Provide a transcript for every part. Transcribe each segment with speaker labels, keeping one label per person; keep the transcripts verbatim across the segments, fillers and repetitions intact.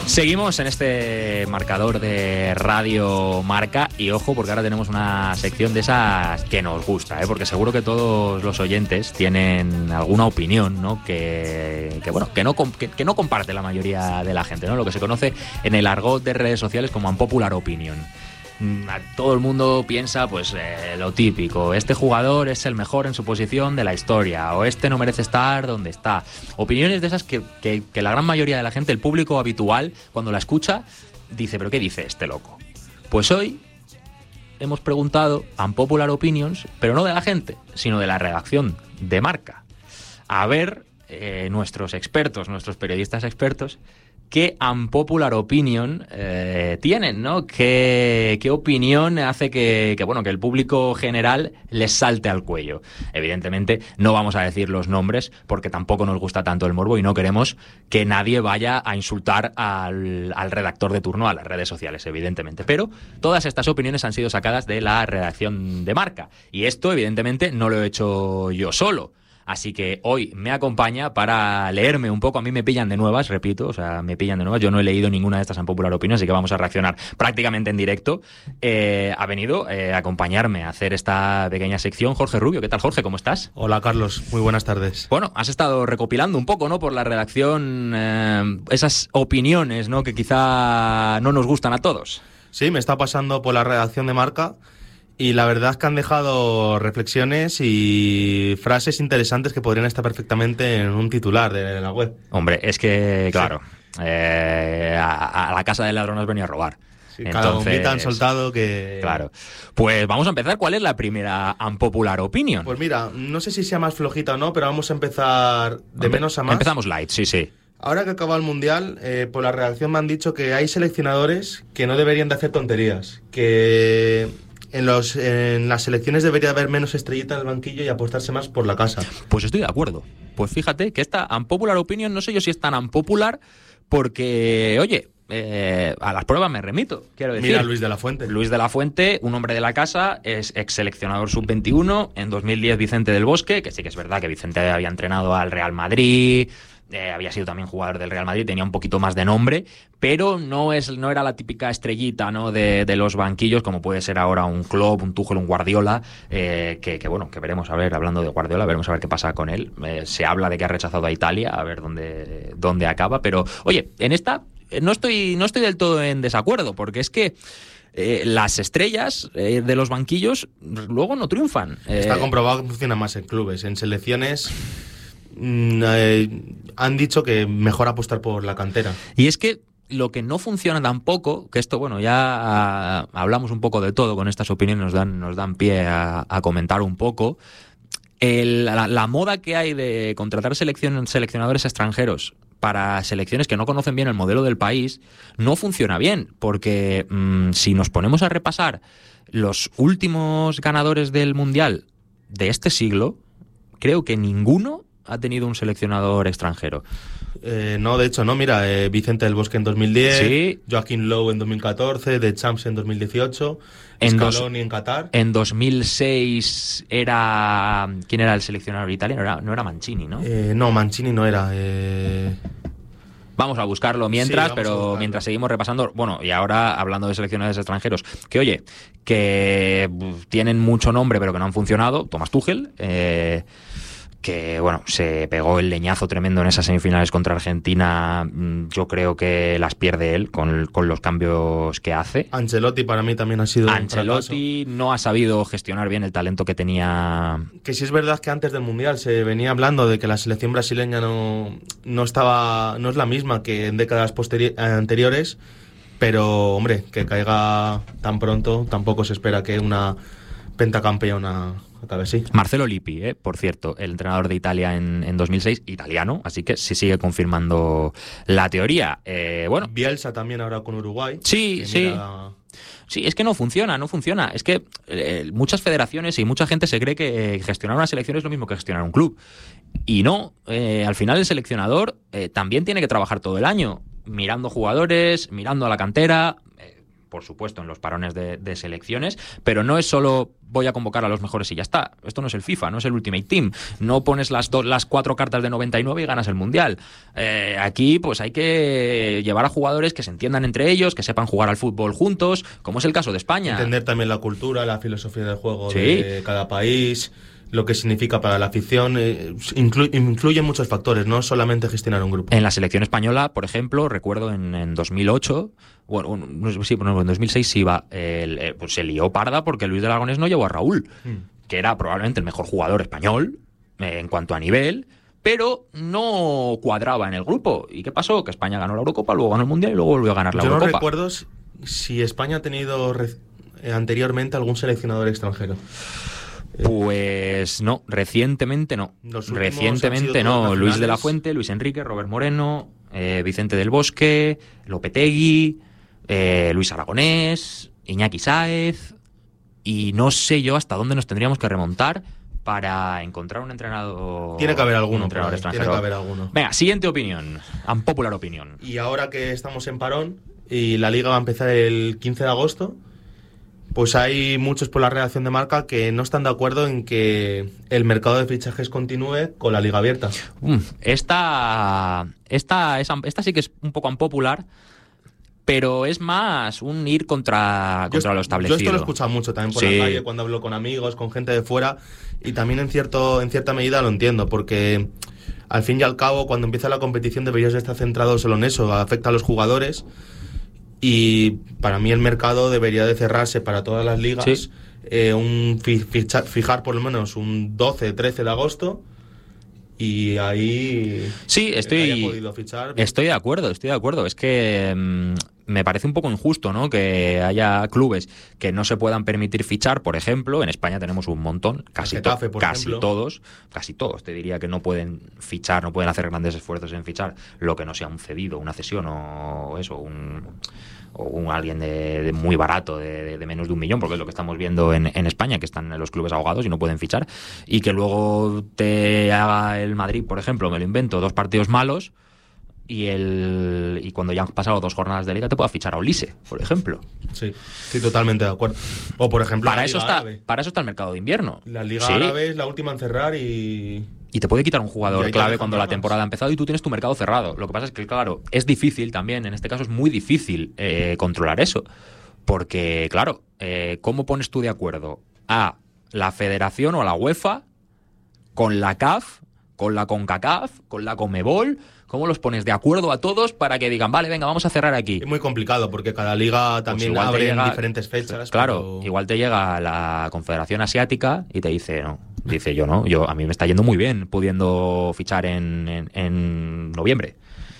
Speaker 1: Seguimos en este marcador de Radio Marca y ojo porque ahora tenemos una sección de esas que nos gusta, ¿eh? Porque seguro que todos los oyentes tienen alguna opinión, ¿no? Que, que bueno, que no, que, que no comparte la mayoría de la gente, ¿no? Lo que se conoce en el argot de redes sociales como unpopular opinion. Todo el mundo piensa pues eh, lo típico, este jugador es el mejor en su posición de la historia, o este no merece estar donde está. Opiniones de esas que, que, que la gran mayoría de la gente, el público habitual, cuando la escucha, dice, ¿pero qué dice este loco? Pues hoy hemos preguntado unpopular opinions, pero no de la gente, sino de la redacción de Marca. A ver, eh, nuestros expertos, nuestros periodistas expertos, ¿qué unpopular opinion eh, tienen, ¿no? ¿Qué, qué opinión hace que, que, bueno, que el público general les salte al cuello? Evidentemente no vamos a decir los nombres porque tampoco nos gusta tanto el morbo y no queremos que nadie vaya a insultar al, al redactor de turno a las redes sociales, evidentemente. Pero todas estas opiniones han sido sacadas de la redacción de Marca. Y esto, evidentemente, no lo he hecho yo solo. Así que hoy me acompaña para leerme un poco. A mí me pillan de nuevas, repito, o sea, me pillan de nuevas. Yo no he leído ninguna de estas unpopular opinions, así que vamos a reaccionar prácticamente en directo. Eh, ha venido eh, a acompañarme a hacer esta pequeña sección Jorge Rubio. ¿Qué tal, Jorge? ¿Cómo estás?
Speaker 2: Hola, Carlos. Muy buenas tardes.
Speaker 1: Bueno, has estado recopilando un poco, ¿no? Por la redacción, eh, esas opiniones, ¿no? Que quizá no nos gustan a todos.
Speaker 2: Sí, me está pasando por la redacción de Marca. Y la verdad es que han dejado reflexiones y frases interesantes que podrían estar perfectamente en un titular de la web.
Speaker 1: Hombre, es que, claro, sí. eh, a, a la casa del ladrón has venido a robar.
Speaker 2: Sí, cada bombita han soltado que...
Speaker 1: Claro. Pues vamos a empezar. ¿Cuál es la primera unpopular opinion?
Speaker 2: Pues mira, no sé si sea más flojita o no, pero vamos a empezar de Empe- menos a más.
Speaker 1: Empezamos light, sí, sí.
Speaker 2: Ahora que acaba el Mundial, eh, por la redacción me han dicho que hay seleccionadores que no deberían de hacer tonterías, que... En, los, en las selecciones debería haber menos estrellita en el banquillo y apostarse más por la casa.
Speaker 1: Pues estoy de acuerdo. Pues fíjate que esta unpopular opinion, no sé yo si es tan unpopular porque, oye, eh, a las pruebas me remito, quiero decir.
Speaker 2: Mira, Luis de la Fuente.
Speaker 1: Luis de la Fuente, un hombre de la casa, es ex seleccionador sub veintiuno. En dos mil diez Vicente del Bosque, que sí que es verdad que Vicente había entrenado al Real Madrid... Eh, había sido también jugador del Real Madrid, tenía un poquito más de nombre, pero no es no era la típica estrellita, ¿no? de, de los banquillos, como puede ser ahora un Klopp, un Tuchel, un Guardiola, eh, que, que bueno, que veremos a ver, hablando de Guardiola, veremos a ver qué pasa con él. Eh, se habla de que ha rechazado a Italia, a ver dónde, dónde acaba, pero oye, en esta no estoy, no estoy del todo en desacuerdo, porque es que Eh, las estrellas eh, de los banquillos luego no triunfan. Eh,
Speaker 2: Está comprobado que funciona más en clubes, en selecciones... Eh, han dicho que mejor apostar por la cantera.
Speaker 1: Y es que lo que no funciona tampoco, que esto, bueno, ya a, hablamos un poco de todo con estas opiniones, nos dan, nos dan pie a, a comentar un poco, el, la, la moda que hay de contratar seleccion, seleccionadores extranjeros para selecciones que no conocen bien el modelo del país, no funciona bien, porque mmm, si nos ponemos a repasar los últimos ganadores del Mundial de este siglo, creo que ninguno ha tenido un seleccionador extranjero.
Speaker 2: Eh, no, de hecho, no. Mira, eh, Vicente del Bosque en dos mil diez,
Speaker 1: sí.
Speaker 2: Joaquín Lowe en dos mil catorce, De Champs en dos mil dieciocho,
Speaker 1: en
Speaker 2: Scaloni
Speaker 1: dos,
Speaker 2: en Qatar.
Speaker 1: En dos mil seis era... ¿Quién era el seleccionador italiano? No era, no era Mancini, ¿no?
Speaker 2: Eh, no, Mancini no era... Eh...
Speaker 1: Vamos a buscarlo mientras,
Speaker 2: sí,
Speaker 1: pero mientras seguimos repasando, bueno, y ahora hablando de seleccionadores extranjeros, que oye, que tienen mucho nombre pero que no han funcionado, Thomas Tuchel, eh... que bueno, se pegó el leñazo tremendo en esas semifinales contra Argentina. Yo creo que las pierde él con, con los cambios que hace.
Speaker 2: Ancelotti para mí también ha sido
Speaker 1: Ancelotti
Speaker 2: un
Speaker 1: no ha sabido gestionar bien el talento que tenía.
Speaker 2: Que sí es verdad que antes del Mundial se venía hablando de que la selección brasileña no, no estaba no es la misma que en décadas posteri- anteriores, pero hombre, que caiga tan pronto, tampoco se espera que una pentacampeona acabe así.
Speaker 1: Marcelo Lippi, eh, por cierto, el entrenador de Italia en, en dos mil seis, italiano, así que sí sigue confirmando la teoría. Eh, bueno,
Speaker 2: Bielsa también ahora con Uruguay.
Speaker 1: Sí, sí. Mira... Sí, es que no funciona, no funciona. Es que eh, muchas federaciones y mucha gente se cree que gestionar una selección es lo mismo que gestionar un club. Y no, eh, al final el seleccionador eh, también tiene que trabajar todo el año, mirando jugadores, mirando a la cantera. Eh, por supuesto, en los parones de, de selecciones, pero no es solo voy a convocar a los mejores y ya está. Esto no es el FIFA, no es el Ultimate Team. No pones las, do, las cuatro cartas de noventa y nueve y ganas el Mundial. Eh, aquí pues hay que llevar a jugadores que se entiendan entre ellos, que sepan jugar al fútbol juntos, como es el caso de España.
Speaker 2: Entender también la cultura, la filosofía del juego
Speaker 1: sí.
Speaker 2: de cada país, lo que significa para la afición, eh, inclu- influyen muchos factores, no solamente gestionar un grupo.
Speaker 1: En la selección española, por ejemplo, recuerdo en, en dos mil ocho, bueno, sí, bueno, en dos mil seis sí iba, el, eh, pues se lió parda porque Luis de Aragonés no llevó a Raúl, mm. que era probablemente el mejor jugador español eh, en cuanto a nivel, pero no cuadraba en el grupo. ¿Y qué pasó? Que España ganó la Eurocopa, luego ganó el Mundial y luego volvió a ganar la
Speaker 2: Yo
Speaker 1: Eurocopa.
Speaker 2: Yo no recuerdo si España ha tenido re- eh, anteriormente algún seleccionador extranjero.
Speaker 1: Pues no, recientemente no. Recientemente no. Luis de la Fuente, Luis Enrique, Robert Moreno, eh, Vicente del Bosque, Lopetegui, eh, Luis Aragonés, Iñaki Sáez, y no sé yo hasta dónde nos tendríamos que remontar para encontrar un entrenador.
Speaker 2: Tiene que haber alguno,
Speaker 1: entrenador
Speaker 2: ahí, tiene que haber alguno.
Speaker 1: Venga, siguiente opinión, unpopular opinión.
Speaker 2: Y ahora que estamos en parón y la liga va a empezar el quince de agosto, pues hay muchos por la redacción de Marca que no están de acuerdo en que el mercado de fichajes continúe con la liga abierta.
Speaker 1: Um, esta, esta, esta, esta sí que es un poco unpopular, pero es más un ir contra, contra
Speaker 2: yo,
Speaker 1: lo establecido.
Speaker 2: Yo esto lo he escuchado mucho también por
Speaker 1: sí.
Speaker 2: la calle, cuando hablo con amigos, con gente de fuera, y también en, cierto, en cierta medida lo entiendo, porque al fin y al cabo, cuando empieza la competición deberías estar centrado solo en eso, afecta a los jugadores. Y para mí el mercado debería de cerrarse para todas las ligas, sí. eh, un ficha, fijar por lo menos un doce, trece de agosto y ahí
Speaker 1: sí, estoy,
Speaker 2: haya podido fichar.
Speaker 1: Estoy de acuerdo, estoy de acuerdo. Es que mmm, me parece un poco injusto, ¿no? Que haya clubes que no se puedan permitir fichar, por ejemplo, en España tenemos un montón, casi,
Speaker 2: Getafe,
Speaker 1: to- casi todos, casi todos, te diría que no pueden fichar, no pueden hacer grandes esfuerzos en fichar lo que no sea un cedido, una cesión o eso, un... o un alguien de, de muy barato, de, de menos de un millón, porque es lo que estamos viendo en, en España, que están en los clubes ahogados y no pueden fichar, y que luego te haga el Madrid, por ejemplo, me lo invento, dos partidos malos, y el y cuando ya han pasado dos jornadas de liga te pueda fichar a Olise, por ejemplo.
Speaker 2: Sí, estoy totalmente de acuerdo. O por ejemplo,
Speaker 1: para
Speaker 2: la
Speaker 1: eso
Speaker 2: Liga
Speaker 1: está
Speaker 2: Árabe.
Speaker 1: Para eso está el mercado de invierno.
Speaker 2: La Liga
Speaker 1: sí.
Speaker 2: Árabe es la última en cerrar y...
Speaker 1: Y te puede quitar un jugador clave cuando la
Speaker 2: más.
Speaker 1: temporada ha empezado y tú tienes tu mercado cerrado. Lo que pasa es que, claro, es difícil también, en este caso es muy difícil eh, controlar eso. Porque, claro, eh, ¿cómo pones tú de acuerdo a la Federación o a la UEFA con la C A F, con la CONCACAF, con la CONMEBOL? ¿Cómo los pones de acuerdo a todos para que digan, vale, venga, vamos a cerrar aquí?
Speaker 2: Es muy complicado porque cada liga también pues abre en diferentes fechas.
Speaker 1: Claro,
Speaker 2: pero...
Speaker 1: igual te llega la Confederación Asiática y te dice, no, dice yo no, yo a mí me está yendo muy bien pudiendo fichar en, en, en noviembre.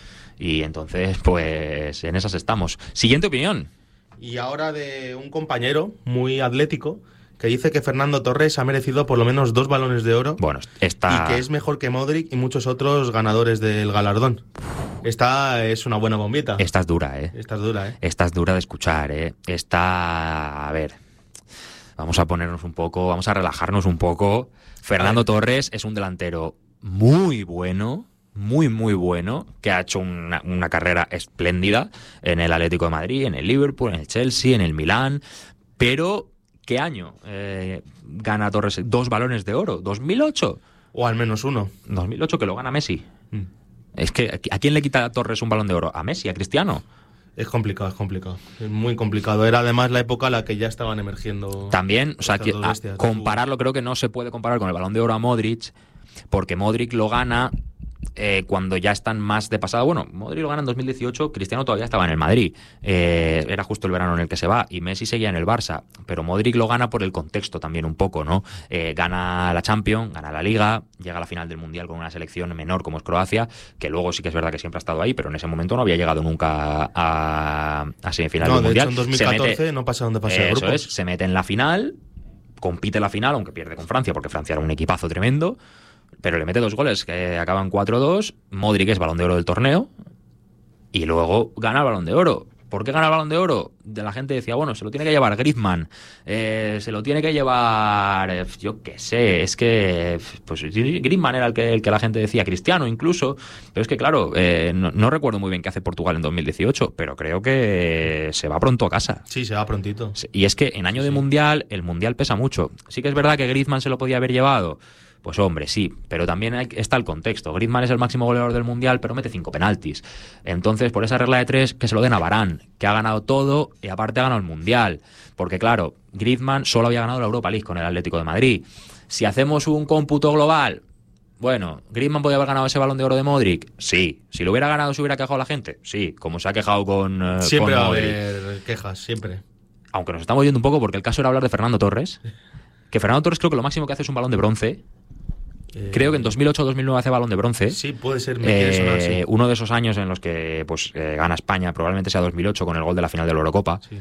Speaker 1: Y entonces, pues, en esas estamos. Siguiente opinión.
Speaker 2: Y ahora de un compañero muy atlético que dice que Fernando Torres ha merecido por lo menos dos balones de oro.
Speaker 1: Bueno, está...
Speaker 2: Y que es mejor que Modric y muchos otros ganadores del galardón. Esta es una buena bombita.
Speaker 1: Esta es dura, ¿eh?
Speaker 2: Esta es dura, ¿eh?
Speaker 1: Esta es dura de escuchar, ¿eh? Esta... A ver... Vamos a ponernos un poco... Vamos a relajarnos un poco. Fernando Torres es un delantero muy bueno... muy, muy bueno, que ha hecho una, una carrera espléndida en el Atlético de Madrid, en el Liverpool, en el Chelsea, en el Milán, pero ¿qué año eh, gana Torres dos balones de oro? ¿dos mil ocho?
Speaker 2: O al menos uno.
Speaker 1: dos mil ocho que lo gana Messi.
Speaker 2: Mm.
Speaker 1: Es que, ¿a quién le quita a Torres un balón de oro? ¿A Messi? ¿A Cristiano?
Speaker 2: Es complicado, es complicado. Es muy complicado. Era además la época en la que ya estaban emergiendo...
Speaker 1: También, o sea, que, a, compararlo creo que no se puede comparar con el balón de oro a Modric, porque Modric lo gana... Eh, cuando ya están más de pasado. Bueno, Modric lo gana en dos mil dieciocho, Cristiano todavía estaba en el Madrid, eh, era justo el verano en el que se va, y Messi seguía en el Barça, pero Modric lo gana por el contexto también un poco, ¿no? Eh, gana la Champions, gana la Liga, llega a la final del Mundial con una selección menor como es Croacia, que luego sí que es verdad que siempre ha estado ahí, pero en ese momento no había llegado nunca a, a semifinal
Speaker 2: no,
Speaker 1: del
Speaker 2: de
Speaker 1: Mundial.
Speaker 2: Hecho, en dos mil catorce
Speaker 1: se mete,
Speaker 2: no pasa donde pasa el
Speaker 1: grupo.
Speaker 2: grupo.
Speaker 1: Es, se mete en la final, compite la final, aunque pierde con Francia, porque Francia era un equipazo tremendo, pero le mete dos goles que acaban cuatro dos. Modric es balón de oro del torneo y luego gana el balón de oro. ¿Por qué gana el Balón de Oro? De la gente decía, bueno, se lo tiene que llevar Griezmann, eh, se lo tiene que llevar, eh, yo qué sé, es que pues Griezmann era el que, el que la gente decía, Cristiano incluso, pero es que claro, eh, no, no recuerdo muy bien qué hace Portugal en dos mil dieciocho, pero creo que se va pronto a casa.
Speaker 2: Sí, se va prontito.
Speaker 1: Y es que en año de
Speaker 2: sí.
Speaker 1: Mundial, el Mundial pesa mucho. Sí que es verdad que Griezmann se lo podía haber llevado. Pues hombre, sí, pero también hay, está el contexto. Griezmann es el máximo goleador del Mundial, pero mete cinco penaltis. Entonces, por esa regla de tres, que se lo den a Varane, que ha ganado todo y aparte ha ganado el Mundial. Porque claro, Griezmann solo había ganado la Europa League con el Atlético de Madrid. Si hacemos un cómputo global, bueno, ¿Griezmann podía haber ganado ese Balón de Oro de Modric? Sí. ¿Si lo hubiera ganado se hubiera quejado la gente? Sí, como se ha quejado con eh,
Speaker 2: Siempre
Speaker 1: con
Speaker 2: va a
Speaker 1: Modric.
Speaker 2: haber quejas, siempre.
Speaker 1: Aunque nos estamos yendo un poco porque el caso era hablar de Fernando Torres. Que Fernando Torres creo que lo máximo que hace es un Balón de bronce. Eh, Creo que en dos mil ocho o dos mil nueve hace Balón de Bronce.
Speaker 2: Sí, puede ser. Me quiere
Speaker 1: eh,
Speaker 2: sonar, sí.
Speaker 1: Uno de esos años en los que pues eh, gana España, probablemente sea dos mil ocho con el gol de la final de la Eurocopa.
Speaker 2: Sí.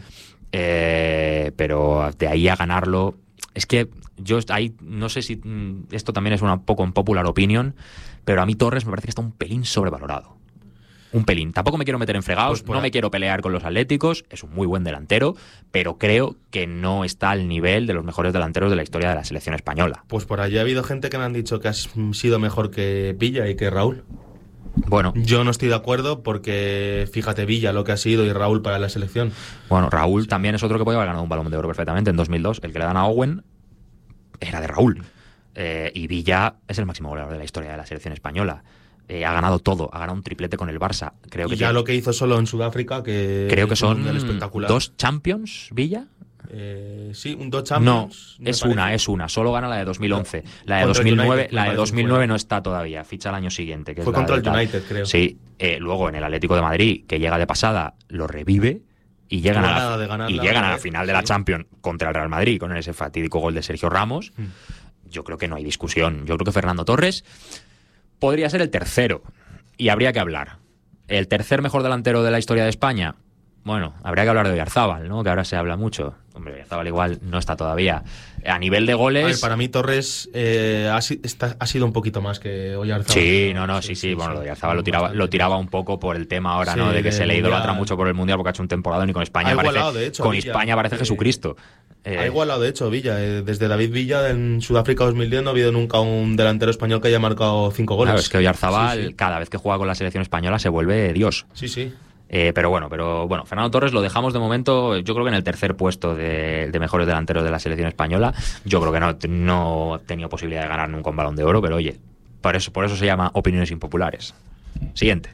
Speaker 1: Eh, pero de ahí a ganarlo... Es que yo ahí no sé si esto también es una poco un popular opinion, pero a mí Torres me parece que está un pelín sobrevalorado. Un pelín. Tampoco me quiero meter en fregados, pues no me quiero pelear con los atléticos, es un muy buen delantero, pero creo que no está al nivel de los mejores delanteros de la historia de la selección española.
Speaker 2: Pues por allí ha habido gente que me han dicho que has sido mejor que Villa y que Raúl.
Speaker 1: Bueno.
Speaker 2: Yo no estoy de acuerdo porque fíjate Villa lo que ha sido y Raúl para la selección.
Speaker 1: Bueno, Raúl
Speaker 2: sí.
Speaker 1: también es otro que podía haber ganado un Balón de Oro perfectamente en dos mil dos. El que le dan a Owen era de Raúl. Eh, y Villa es el máximo goleador de la historia de la selección española. Eh, ha ganado todo, ha ganado un triplete con el Barça. Creo que
Speaker 2: y ya
Speaker 1: tiene...
Speaker 2: lo que hizo solo en Sudáfrica, que
Speaker 1: creo que son
Speaker 2: espectacular.
Speaker 1: dos Champions, Villa.
Speaker 2: Eh, sí, un dos Champions.
Speaker 1: No, es una, es una. Solo gana la de dos mil once. La de dos mil nueve, United, la de dos mil nueve no está todavía. Ficha el año siguiente. Que
Speaker 2: fue
Speaker 1: es
Speaker 2: contra
Speaker 1: el
Speaker 2: United, creo.
Speaker 1: Sí. Eh, luego en el Atlético de Madrid, que llega de pasada, lo revive y llegan
Speaker 2: no
Speaker 1: a la,
Speaker 2: ganar
Speaker 1: y
Speaker 2: la
Speaker 1: llegan a la
Speaker 2: vez,
Speaker 1: final
Speaker 2: sí.
Speaker 1: de la Champions contra el Real Madrid con ese fatídico gol de Sergio Ramos.
Speaker 2: Hmm.
Speaker 1: Yo creo que no hay discusión. Yo creo que Fernando Torres podría ser el tercero. Y habría que hablar. El tercer mejor delantero de la historia de España. Bueno, habría que hablar de Oyarzábal, ¿no? Que ahora se habla mucho. Hombre, Oyarzábal igual no está todavía. A nivel de goles...
Speaker 2: A ver, para mí Torres eh, ha, está, ha sido un poquito más que Oyarzábal.
Speaker 1: Sí, no, no, sí, sí. sí bueno, sí, Oyarzábal lo tiraba, lo tiraba un poco por el tema ahora, sí, ¿no? De que se le idolatra mucho por el Mundial porque ha hecho un temporada y con España
Speaker 2: ha
Speaker 1: parece...
Speaker 2: igualado, de hecho,
Speaker 1: con
Speaker 2: Villa,
Speaker 1: España parece
Speaker 2: eh,
Speaker 1: Jesucristo.
Speaker 2: Eh, ha igualado, de hecho, Villa. Eh, desde David Villa en Sudáfrica dos mil diez no ha habido nunca un delantero español que haya marcado cinco goles.
Speaker 1: Claro, es que Oyarzábal, sí, sí. cada vez que juega con la selección española se vuelve Dios.
Speaker 2: Sí, sí.
Speaker 1: Eh, pero bueno, pero bueno, Fernando Torres lo dejamos de momento, yo creo que en el tercer puesto de, de mejores delanteros de la selección española. Yo creo que no, no ha tenido posibilidad de ganar nunca un Balón de Oro, pero oye, por eso, por eso se llama opiniones impopulares. Siguiente.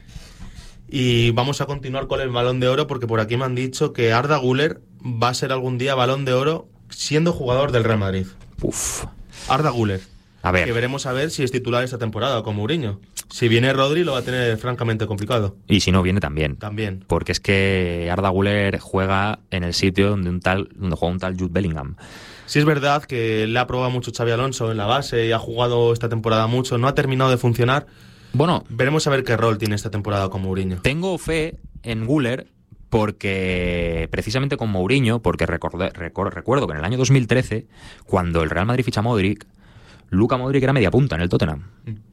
Speaker 2: Y vamos a continuar con el Balón de Oro porque por aquí me han dicho que Arda Güler va a ser algún día Balón de Oro siendo jugador del Real Madrid.
Speaker 1: Uf.
Speaker 2: Arda Güler.
Speaker 1: A ver.
Speaker 2: Que veremos a ver si es titular esta temporada con Mourinho. Si viene Rodri lo va a tener francamente complicado.
Speaker 1: Y si no viene también.
Speaker 2: También.
Speaker 1: Porque es que Arda Güler juega en el sitio donde un tal donde juega un tal Jude Bellingham.
Speaker 2: Sí es verdad que le ha probado mucho Xabi Alonso en la base y ha jugado esta temporada mucho. No ha terminado de funcionar.
Speaker 1: Bueno,
Speaker 2: veremos a ver qué rol tiene esta temporada con Mourinho.
Speaker 1: Tengo fe en Güler porque precisamente con Mourinho, porque recordé, record, recuerdo que en el año dos mil trece, cuando el Real Madrid ficha a Modric, Luka Modric era media punta en el Tottenham.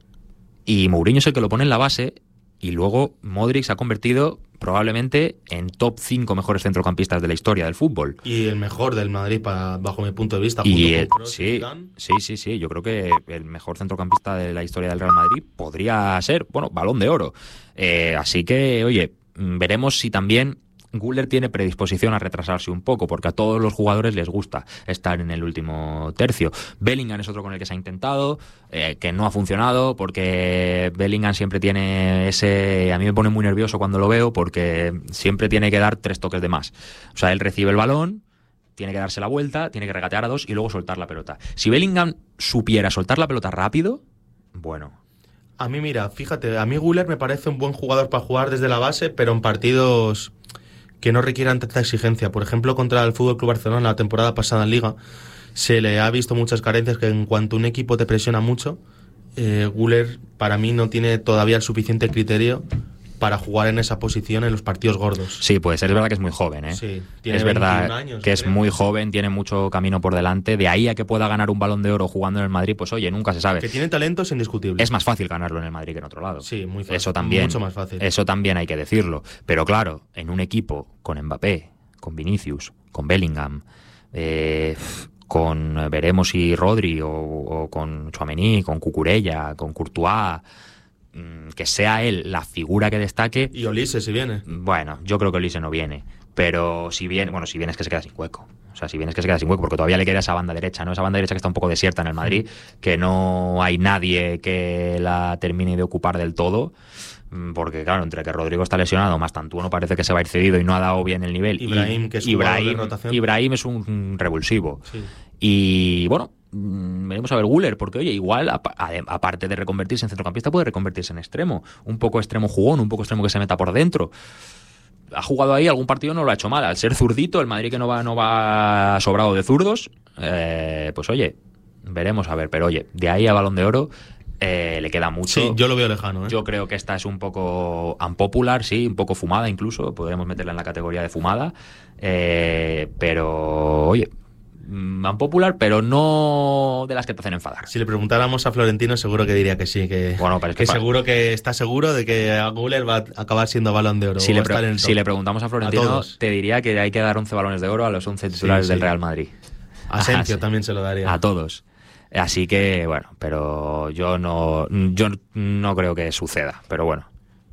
Speaker 1: Y Mourinho es el que lo pone en la base y luego Modric se ha convertido probablemente en top cinco mejores centrocampistas de la historia del fútbol.
Speaker 2: Y el mejor del Madrid para, bajo mi punto de vista.
Speaker 1: Y el, sí, sí, sí, sí, yo creo que el mejor centrocampista de la historia del Real Madrid podría ser, bueno, Balón de Oro. Eh, así que, oye, veremos si también Güler tiene predisposición a retrasarse un poco, porque a todos los jugadores les gusta estar en el último tercio. Bellingham es otro con el que se ha intentado, eh, que no ha funcionado, porque Bellingham siempre tiene ese... A mí me pone muy nervioso cuando lo veo, porque siempre tiene que dar tres toques de más. O sea, él recibe el balón, tiene que darse la vuelta, tiene que regatear a dos y luego soltar la pelota. Si Bellingham supiera soltar la pelota rápido, bueno...
Speaker 2: A mí, mira, fíjate, a mí Güler me parece un buen jugador para jugar desde la base, pero en partidos que no requieran tanta exigencia. Por ejemplo, contra el F C Barcelona la temporada pasada en Liga, se le ha visto muchas carencias que en cuanto un equipo te presiona mucho, eh, Güler para mí no tiene todavía el suficiente criterio para jugar en esa posición en los partidos gordos.
Speaker 1: Sí, pues es verdad que es muy joven, ¿eh?
Speaker 2: Sí, tiene
Speaker 1: es verdad
Speaker 2: años,
Speaker 1: que es
Speaker 2: creo.
Speaker 1: muy joven, tiene mucho camino por delante. De ahí a que pueda ganar un Balón de Oro jugando en el Madrid, pues oye, nunca se sabe.
Speaker 2: Que tiene talento es indiscutible.
Speaker 1: Es más fácil ganarlo en el Madrid que en otro lado.
Speaker 2: Sí, muy fácil.
Speaker 1: Eso también,
Speaker 2: mucho más fácil.
Speaker 1: Eso también hay que decirlo. Pero claro, en un equipo con Mbappé, con Vinicius, con Bellingham, eh, con veremos si Rodri o, o con Tchouaméni, con Cucurella, con Courtois, que sea él la figura que destaque.
Speaker 2: Y Olise si viene.
Speaker 1: Bueno, yo creo que Olise no viene, pero si viene, bueno, si viene es que se queda sin hueco. O sea, si viene es que se queda sin hueco, porque todavía le queda esa banda derecha, ¿no? Esa banda derecha que está un poco desierta en el Madrid, que no hay nadie que la termine de ocupar del todo. Porque claro, entre que Rodrigo está lesionado, más Tantuono parece que se va a ir cedido y no ha dado bien el nivel.
Speaker 2: Ibrahim,
Speaker 1: y,
Speaker 2: que es
Speaker 1: Ibrahim,
Speaker 2: de rotación.
Speaker 1: Ibrahim es un revulsivo.
Speaker 2: Sí.
Speaker 1: Y bueno, veremos a ver Güler, porque oye, igual aparte de reconvertirse en centrocampista, puede reconvertirse en extremo. Un poco extremo jugón, un poco extremo que se meta por dentro. Ha jugado ahí, algún partido no lo ha hecho mal. Al ser zurdito, el Madrid que no va, no va sobrado de zurdos, eh, pues oye, veremos a ver. Pero oye, de ahí a Balón de Oro eh, le queda mucho.
Speaker 2: Sí, yo lo veo lejano, ¿eh?
Speaker 1: Yo creo que esta es un poco unpopular, sí, un poco fumada incluso. Podríamos meterla en la categoría de fumada. Eh, pero, oye, unpopular, pero no de las que te hacen enfadar.
Speaker 2: Si le preguntáramos a Florentino, seguro que diría que sí, que,
Speaker 1: bueno, pero es que,
Speaker 2: que
Speaker 1: para...
Speaker 2: seguro que está seguro de que Güler va a acabar siendo Balón de Oro.
Speaker 1: Si, le,
Speaker 2: pre-
Speaker 1: si le preguntamos a Florentino, a te diría que hay que dar once balones de oro a los once titulares sí, sí. del Real Madrid.
Speaker 2: A Asensio también se lo daría.
Speaker 1: A todos. Así que, bueno, pero yo no, yo no creo que suceda, pero bueno.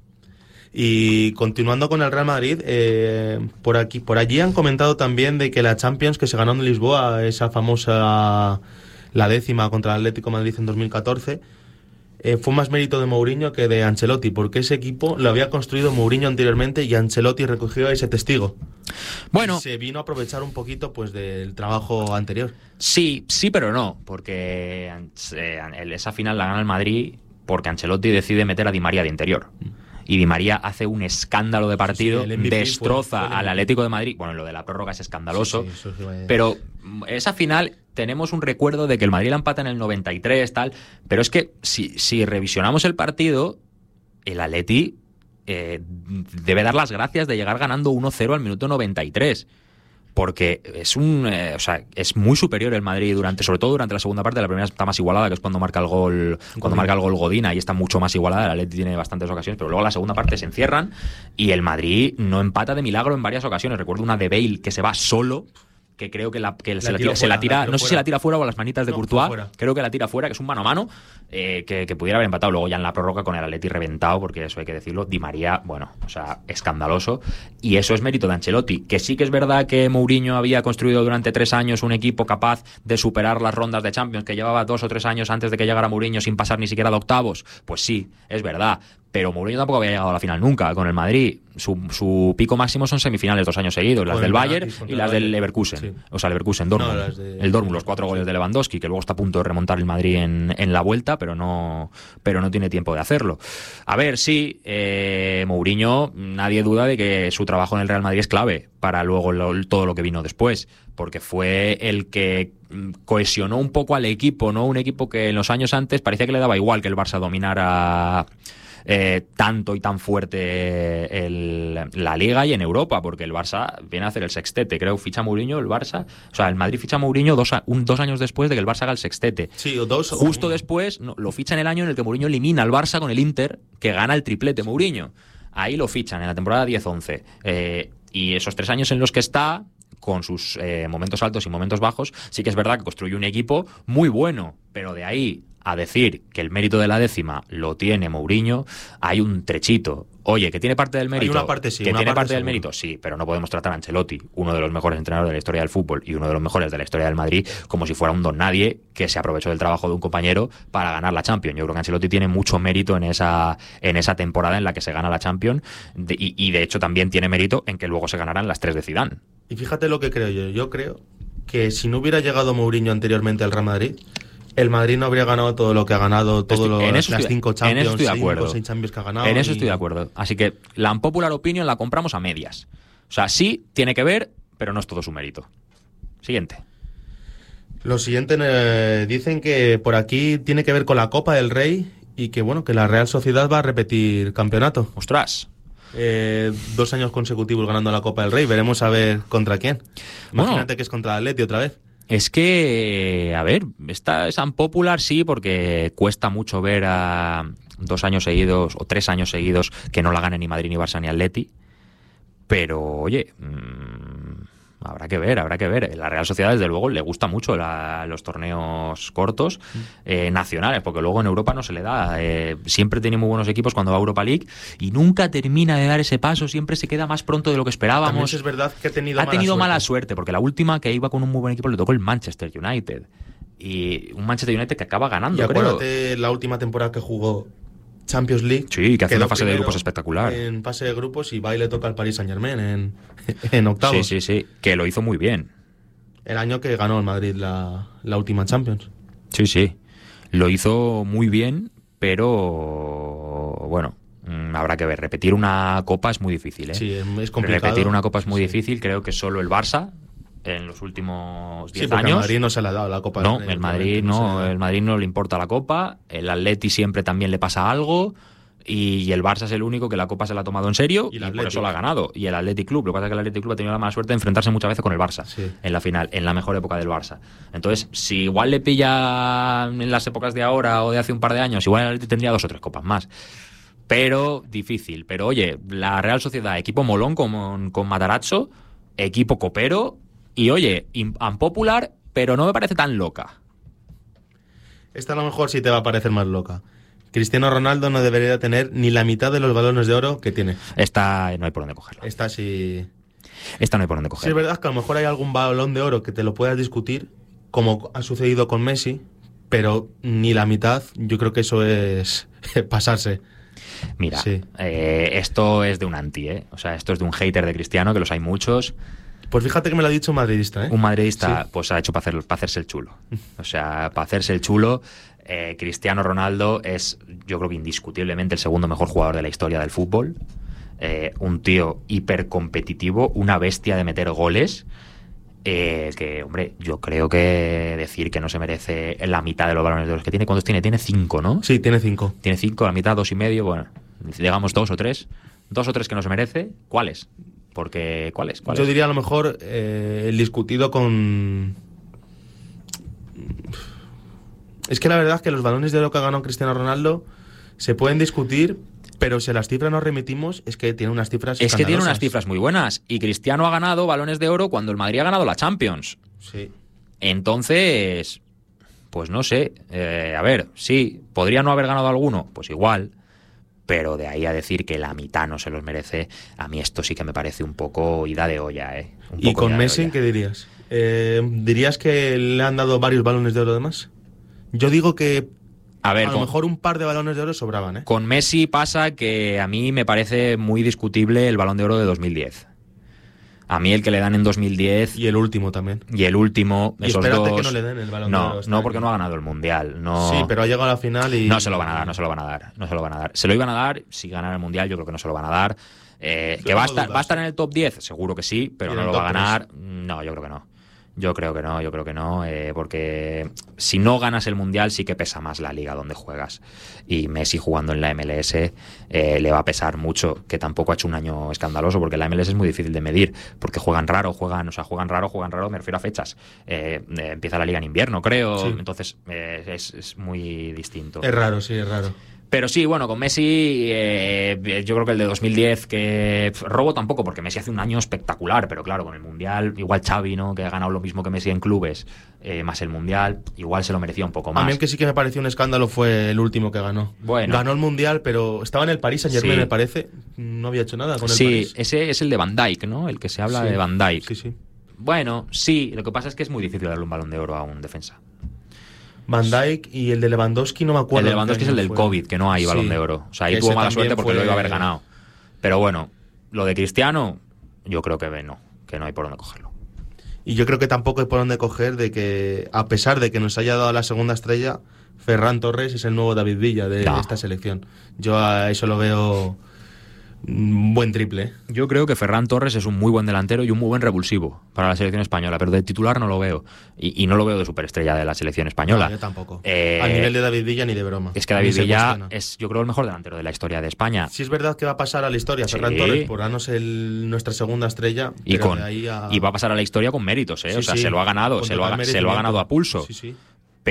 Speaker 2: Y continuando con el Real Madrid, eh, por aquí, por allí han comentado también de que la Champions que se ganó en Lisboa, esa famosa, la décima contra el Atlético de Madrid en dos mil catorce, eh, fue más mérito de Mourinho que de Ancelotti, porque ese equipo lo había construido Mourinho anteriormente y Ancelotti recogió ese testigo.
Speaker 1: Bueno,
Speaker 2: y se vino a aprovechar un poquito pues del trabajo anterior.
Speaker 1: Sí, sí, pero no, porque eh, esa final la gana el Madrid porque Ancelotti decide meter a Di María de interior. Y Di María hace un escándalo de partido, sí, sí, destroza fue, fue al Atlético de Madrid. Bueno, lo de la prórroga es escandaloso, sí, sí, eso sí, vaya. Pero esa final tenemos un recuerdo de que el Madrid la empata en el noventa y tres, tal, pero es que si, si revisionamos el partido, el Atleti eh, debe dar las gracias de llegar ganando uno cero al minuto noventa y tres. Porque es un, eh, o sea, es muy superior el Madrid durante, sobre todo durante la segunda parte. La primera está más igualada, que es cuando marca el gol, cuando Godín. marca el gol Godín, ahí está mucho más igualada. El Atleti tiene bastantes ocasiones, pero luego la segunda parte se encierran y el Madrid no empata de milagro en varias ocasiones. Recuerdo una de Bale que se va solo, que creo que, la, que la se, la tira, fuera, se la tira, la no sé fuera. si la tira fuera o a las manitas de no, Courtois, creo que la tira fuera, que es un mano a mano, eh, que, que pudiera haber empatado. Luego ya en la prórroga con el Atleti reventado, porque eso hay que decirlo, Di María, bueno, o sea, escandaloso, y eso es mérito de Ancelotti, que sí que es verdad que Mourinho había construido durante tres años un equipo capaz de superar las rondas de Champions, que llevaba dos o tres años antes de que llegara Mourinho sin pasar ni siquiera de octavos, pues sí, es verdad, pero Mourinho tampoco había llegado a la final nunca con el Madrid. Su, su pico máximo son semifinales dos años seguidos, las del Bayern y las del Leverkusen. Sí. O sea, Leverkusen, Dortmund. No, de... El Dortmund, los cuatro goles de Lewandowski, que luego está a punto de remontar el Madrid en, en la vuelta, pero no, pero no tiene tiempo de hacerlo. A ver, sí, eh, Mourinho, nadie duda de que su trabajo en el Real Madrid es clave para luego lo, todo lo que vino después, porque fue el que cohesionó un poco al equipo, ¿no? Un equipo que en los años antes parecía que le daba igual que el Barça dominara Eh, tanto y tan fuerte el, la Liga y en Europa, porque el Barça viene a hacer el sextete, creo, ficha Mourinho el Barça, o sea, el Madrid ficha Mourinho dos, un, dos años después de que el Barça haga el sextete.
Speaker 2: Sí, o dos.
Speaker 1: Justo
Speaker 2: o...
Speaker 1: después no, lo ficha en el año en el que Mourinho elimina al Barça con el Inter, que gana el triplete Mourinho. Ahí lo fichan, en la temporada diez once. Eh, y esos tres años en los que está, con sus eh, momentos altos y momentos bajos, sí que es verdad que construye un equipo muy bueno, pero de ahí a decir que el mérito de la décima lo tiene Mourinho, hay un trechito. Oye, que tiene parte del mérito.
Speaker 2: Hay una parte, sí,
Speaker 1: que
Speaker 2: una
Speaker 1: tiene
Speaker 2: parte
Speaker 1: parte del
Speaker 2: seguro.
Speaker 1: mérito, sí, pero no podemos tratar a Ancelotti, uno de los mejores entrenadores de la historia del fútbol y uno de los mejores de la historia del Madrid, como si fuera un don nadie que se aprovechó del trabajo de un compañero para ganar la Champions. Yo creo que Ancelotti tiene mucho mérito en esa, en esa temporada en la que se gana la Champions de, y, y de hecho también tiene mérito en que luego se ganarán las tres de Zidane.
Speaker 2: Y fíjate lo que creo yo. Yo creo que si no hubiera llegado Mourinho anteriormente al Real Madrid, el Madrid no habría ganado todo lo que ha ganado, todas las cinco Champions,
Speaker 1: en eso estoy de acuerdo.
Speaker 2: cinco, seis Champions que ha ganado.
Speaker 1: En eso
Speaker 2: y...
Speaker 1: estoy de acuerdo. Así que la unpopular opinion la compramos a medias. O sea, sí, tiene que ver, pero no es todo su mérito. Siguiente.
Speaker 2: Lo siguiente eh, dicen que por aquí tiene que ver con la Copa del Rey y que, bueno, que la Real Sociedad va a repetir campeonato.
Speaker 1: Ostras.
Speaker 2: eh, dos años consecutivos ganando la Copa del Rey. Veremos a ver contra quién. Imagínate bueno, que es contra el Atleti otra vez.
Speaker 1: Es que, a ver, esta es unpopular, sí, porque cuesta mucho ver a dos años seguidos o tres años seguidos que no la gane ni Madrid, ni Barça, ni Atleti. Pero, oye, mmm, habrá que ver, habrá que ver. La Real Sociedad, desde luego, le gusta mucho la, los torneos cortos eh, nacionales, porque luego en Europa no se le da. Eh, siempre tiene muy buenos equipos cuando va a Europa League y nunca termina de dar ese paso, siempre se queda más pronto de lo que esperábamos.
Speaker 2: También es verdad que ha tenido,
Speaker 1: ha
Speaker 2: mala,
Speaker 1: tenido
Speaker 2: suerte.
Speaker 1: mala suerte, porque la última que iba con un muy buen equipo le tocó el Manchester United. Y un Manchester United que acaba ganando,
Speaker 2: y acuérdate
Speaker 1: creo.
Speaker 2: la última temporada que jugó Champions League.
Speaker 1: Sí, que hace una fase de grupos espectacular.
Speaker 2: En fase de grupos y va y le toca al Paris Saint-Germain en, en octavos.
Speaker 1: Sí, sí, sí, que lo hizo muy bien.
Speaker 2: El año que ganó el Madrid la, la última Champions.
Speaker 1: Sí, sí, lo hizo muy bien, pero bueno, habrá que ver. Repetir una Copa es muy difícil, ¿eh?
Speaker 2: Sí, es complicado.
Speaker 1: Repetir una Copa es muy
Speaker 2: sí.
Speaker 1: difícil, creo que solo el Barça en los últimos diez
Speaker 2: sí, porque
Speaker 1: años.
Speaker 2: Al Madrid no se le ha dado la Copa.
Speaker 1: No, el Madrid no, el Madrid no le importa la Copa, el Atleti siempre también le pasa algo y el Barça es el único que la Copa se la ha tomado en serio y, y por eso la ha ganado. Y el Athletic Club, lo que pasa es que el Athletic Club ha tenido la mala suerte de enfrentarse muchas veces con el Barça
Speaker 2: sí.
Speaker 1: en la final, en la mejor época del Barça. Entonces, si igual le pilla en las épocas de ahora o de hace un par de años, igual el Athletic tendría dos o tres copas más. Pero difícil. Pero oye, la Real Sociedad, equipo molón con, con Matarazzo, equipo copero. Y oye, unpopular, pero no me parece tan loca.
Speaker 2: Esta a lo mejor sí te va a parecer más loca. Cristiano Ronaldo no debería tener ni la mitad de los balones de oro que tiene.
Speaker 1: Esta no hay por dónde cogerla.
Speaker 2: Esta sí...
Speaker 1: Esta no hay por dónde cogerla.
Speaker 2: Sí, es verdad que a lo mejor hay algún balón de oro que te lo puedas discutir, como ha sucedido con Messi, pero ni la mitad, yo creo que eso es pasarse.
Speaker 1: Mira,
Speaker 2: sí.
Speaker 1: eh, esto es de un anti, ¿eh? O sea, esto es de un hater de Cristiano, que los hay muchos.
Speaker 2: Pues fíjate que me lo ha dicho un madridista, ¿eh?
Speaker 1: Un madridista,
Speaker 2: sí.
Speaker 1: pues ha hecho para, hacer, para hacerse el chulo. O sea, para hacerse el chulo, eh, Cristiano Ronaldo es, yo creo que indiscutiblemente el segundo mejor jugador de la historia del fútbol. Eh, un tío hipercompetitivo, una bestia de meter goles. Eh, que, hombre, yo creo que decir que no se merece la mitad de los balones de oro que tiene, ¿cuántos tiene? Tiene cinco, ¿no?
Speaker 2: Sí, tiene cinco.
Speaker 1: Tiene cinco, la mitad, dos y medio, bueno, digamos dos o tres. Dos o tres que no se merece, ¿cuáles? Porque, ¿cuáles? ¿Cuáles?
Speaker 2: Yo diría a lo mejor eh, el discutido con... Es que la verdad es que los balones de oro que ha ganado Cristiano Ronaldo se pueden discutir, pero si a las cifras nos remitimos, es que tiene unas cifras
Speaker 1: Es que tiene unas cifras muy buenas. Y Cristiano ha ganado balones de oro cuando el Madrid ha ganado la Champions.
Speaker 2: Sí.
Speaker 1: Entonces, pues no sé. Eh, a ver, sí, ¿podría no haber ganado alguno? Pues igual. Pero de ahí a decir que la mitad no se los merece, a mí esto sí que me parece un poco ida de olla, ¿eh? Un
Speaker 2: ¿Y
Speaker 1: poco
Speaker 2: con Messi qué dirías? Eh, ¿Dirías que le han dado varios balones de oro de más? Yo digo que
Speaker 1: a, ver,
Speaker 2: a lo
Speaker 1: con,
Speaker 2: mejor un par de balones de oro sobraban, ¿eh?
Speaker 1: Con Messi pasa que a mí me parece muy discutible el balón de oro de dos mil diez. A mí el que le dan en dos mil diez...
Speaker 2: Y el último también.
Speaker 1: Y el último,
Speaker 2: y
Speaker 1: esos
Speaker 2: espérate
Speaker 1: dos...
Speaker 2: que no le den el balón
Speaker 1: no,
Speaker 2: de oro.
Speaker 1: No, porque no ha ganado el Mundial. No...
Speaker 2: Sí, pero ha llegado a la final y...
Speaker 1: No se lo van a dar, no se lo van a dar. No se lo van a dar. Se lo iban a dar si ganara el Mundial, yo creo que no se lo van a dar. Eh, ¿Que va a, estar, va a estar en el top diez? Seguro que sí, pero no lo va a ganar. tres. No, yo creo que no. Yo creo que no, yo creo que no, eh, porque si no ganas el Mundial sí que pesa más la liga donde juegas. Y Messi jugando en la M L S eh, le va a pesar mucho, que tampoco ha hecho un año escandaloso, porque la M L S es muy difícil de medir, porque juegan raro, juegan, o sea, juegan raro, juegan raro, me refiero a fechas. Eh, eh, empieza la liga en invierno, creo, sí. Entonces eh, es, es muy distinto.
Speaker 2: Es raro, sí, es raro.
Speaker 1: Pero sí, bueno, con Messi eh, yo creo que el de dos mil diez, que robo tampoco, porque Messi hace un año espectacular, pero claro, con el Mundial, igual Xavi, ¿no? Que ha ganado lo mismo que Messi en clubes, eh, más el Mundial, igual se lo merecía un poco más.
Speaker 2: A mí el que sí que me pareció un escándalo fue el último que ganó.
Speaker 1: Bueno.
Speaker 2: Ganó el Mundial, pero estaba en el Paris Saint-Germain,
Speaker 1: sí.
Speaker 2: me parece. No había hecho nada con el
Speaker 1: sí,
Speaker 2: Paris.
Speaker 1: Sí, ese es el de Van Dijk, ¿no? El que se habla
Speaker 2: sí.
Speaker 1: de Van Dijk.
Speaker 2: Sí, sí.
Speaker 1: Bueno, sí, lo que pasa es que es muy difícil darle un balón de oro a un defensa.
Speaker 2: Van Dijk y el de Lewandowski no me acuerdo.
Speaker 1: El de Lewandowski es el del
Speaker 2: fue.
Speaker 1: COVID, que no hay balón
Speaker 2: sí.
Speaker 1: de oro. O sea, ahí tuvo mala suerte porque fue... lo iba a haber ganado. Pero bueno, lo de Cristiano, yo creo que no, que no hay por dónde cogerlo.
Speaker 2: Y yo creo que tampoco hay por dónde coger de que, a pesar de que nos haya dado la segunda estrella, Ferran Torres es el nuevo David Villa de
Speaker 1: no.
Speaker 2: esta selección. Yo a eso lo veo Un buen triple.
Speaker 1: Yo creo que Ferran Torres es un muy buen delantero y un muy buen revulsivo para la selección española, pero de titular no lo veo. Y, y no lo veo de superestrella de la selección española.
Speaker 2: No, yo tampoco.
Speaker 1: Eh,
Speaker 2: Al nivel de David Villa ni de broma.
Speaker 1: Es que David
Speaker 2: Ni se
Speaker 1: Villa
Speaker 2: cuestiona.
Speaker 1: es, yo creo, el mejor delantero de la historia de España.
Speaker 2: Sí es verdad que va a pasar a la historia
Speaker 1: Sí.
Speaker 2: Ferran Torres por darnos el, nuestra segunda estrella.
Speaker 1: Y,
Speaker 2: pero
Speaker 1: con,
Speaker 2: de ahí a...
Speaker 1: y va a pasar a la historia con méritos, ¿eh?
Speaker 2: Sí,
Speaker 1: o sea,
Speaker 2: sí,
Speaker 1: se lo ha ganado,
Speaker 2: con
Speaker 1: se lo ha,
Speaker 2: total
Speaker 1: se lo ha ganado a pulso.
Speaker 2: Sí, sí.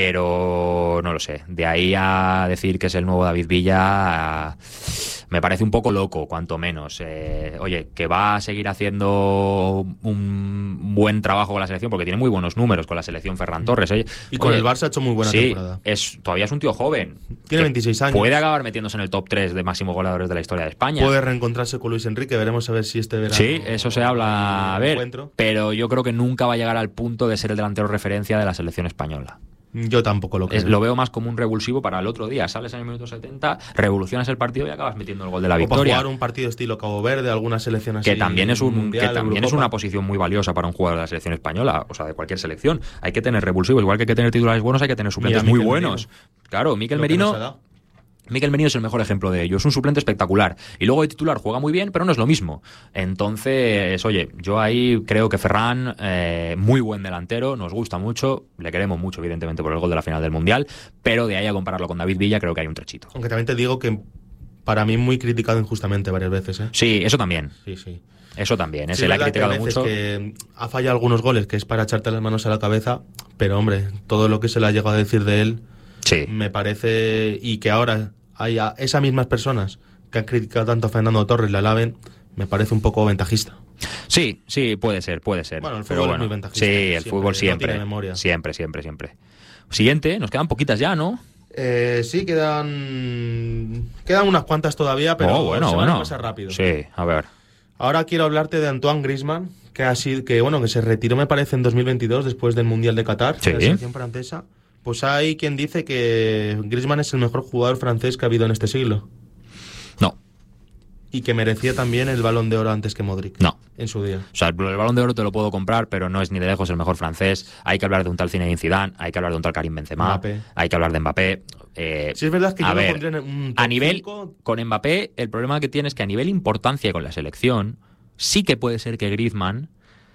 Speaker 1: Pero no lo sé. De ahí a decir que es el nuevo David Villa, me parece un poco loco, cuanto menos. Eh, oye, que va a seguir haciendo un buen trabajo con la selección, porque tiene muy buenos números con la selección Ferran Torres. ¿eh?
Speaker 2: Y con
Speaker 1: Oye,
Speaker 2: el Barça ha hecho muy buena
Speaker 1: sí,
Speaker 2: temporada.
Speaker 1: Es, todavía es un tío joven.
Speaker 2: Tiene
Speaker 1: que
Speaker 2: veintiséis años.
Speaker 1: Puede acabar metiéndose en el top tres de máximos goleadores de la historia de España.
Speaker 2: Puede reencontrarse con Luis Enrique. Veremos a ver si este verano.
Speaker 1: Sí, eso se habla. A ver,
Speaker 2: encuentro.
Speaker 1: pero yo creo que nunca va a llegar al punto de ser el delantero referencia de la selección española.
Speaker 2: Yo tampoco lo creo.
Speaker 1: Es, lo veo más como un revulsivo para el otro día. Sales en el minuto setenta, revolucionas el partido y acabas metiendo el gol de la
Speaker 2: O para
Speaker 1: victoria.
Speaker 2: jugar un partido estilo Cabo Verde, alguna selección así.
Speaker 1: Que también es un
Speaker 2: mundial,
Speaker 1: que también es
Speaker 2: Eurocopa.
Speaker 1: una posición muy valiosa para un jugador de la selección española, o sea, de cualquier selección. Hay que tener revulsivos, igual que hay que tener titulares buenos, hay que tener suplentes
Speaker 2: Mira,
Speaker 1: muy
Speaker 2: Mikel
Speaker 1: buenos.
Speaker 2: Merino.
Speaker 1: Claro, Mikel
Speaker 2: Lo que
Speaker 1: Merino
Speaker 2: nos ha dado.
Speaker 1: Mikel Merino es el mejor ejemplo de ello. Es un suplente espectacular. Y luego de titular juega muy bien, pero no es lo mismo. Entonces, oye, yo ahí creo que Ferran, eh, muy buen delantero, nos gusta mucho, le queremos mucho, evidentemente, por el gol de la final del Mundial, pero de ahí a compararlo con David Villa, creo que hay un trechito.
Speaker 2: Aunque también te digo que para mí muy criticado injustamente varias veces, ¿eh?
Speaker 1: Sí, eso también.
Speaker 2: Sí, sí.
Speaker 1: Eso también. ¿eh?
Speaker 2: Sí,
Speaker 1: Se
Speaker 2: es
Speaker 1: le ha
Speaker 2: verdad que
Speaker 1: criticado
Speaker 2: hay veces
Speaker 1: mucho.
Speaker 2: que ha fallado algunos goles que es para echarte las manos a la cabeza, pero hombre, todo lo que se le ha llegado a decir de él
Speaker 1: Sí.
Speaker 2: me parece, y que ahora haya esas mismas personas que han criticado tanto a Fernando Torres la alaben, me parece un poco ventajista.
Speaker 1: Sí, sí, puede ser, puede ser.
Speaker 2: Bueno, el
Speaker 1: Pero
Speaker 2: fútbol es
Speaker 1: bueno,
Speaker 2: muy ventajista,
Speaker 1: sí, el
Speaker 2: siempre,
Speaker 1: fútbol
Speaker 2: no
Speaker 1: siempre.
Speaker 2: tiene memoria.
Speaker 1: Siempre, siempre, siempre. Siguiente, nos quedan poquitas ya, ¿no?
Speaker 2: Eh, sí, quedan quedan unas cuantas todavía, pero
Speaker 1: oh, bueno,
Speaker 2: se van
Speaker 1: bueno.
Speaker 2: a pasar rápido.
Speaker 1: Sí, a ver.
Speaker 2: Ahora quiero hablarte de Antoine Griezmann, que ha sido, que bueno, que se retiró me parece en dos mil veintidós después del Mundial de Qatar,
Speaker 1: Sí.
Speaker 2: de la selección francesa. Pues hay quien dice que Griezmann es el mejor jugador francés que ha habido en este siglo
Speaker 1: No,
Speaker 2: y que merecía también el Balón de Oro antes que Modric.
Speaker 1: no.
Speaker 2: En su día.
Speaker 1: O sea, el Balón de Oro te lo puedo comprar, pero no es ni de lejos el mejor francés. Hay que hablar de un tal Zinedine Zidane, hay que hablar de un tal Karim Benzema,
Speaker 2: Mbappé.
Speaker 1: hay que hablar de Mbappé. Eh,
Speaker 2: Sí, es verdad que
Speaker 1: a
Speaker 2: yo lo
Speaker 1: ver,
Speaker 2: pondría en un top
Speaker 1: a nivel
Speaker 2: cinco.
Speaker 1: con Mbappé, el problema que tiene es que a nivel importancia con la selección, sí que puede ser que Griezmann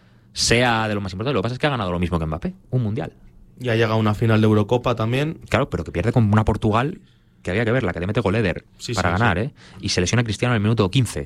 Speaker 1: sea de lo más importante. Lo que pasa es que ha ganado lo mismo que Mbappé, un mundial.
Speaker 2: Y ha llegado a una final de Eurocopa también.
Speaker 1: Claro, pero que pierde con una Portugal que había que verla, que te mete gol Eder
Speaker 2: Sí,
Speaker 1: para
Speaker 2: sí,
Speaker 1: ganar,
Speaker 2: sí.
Speaker 1: ¿eh? Y se lesiona a Cristiano en el minuto quince.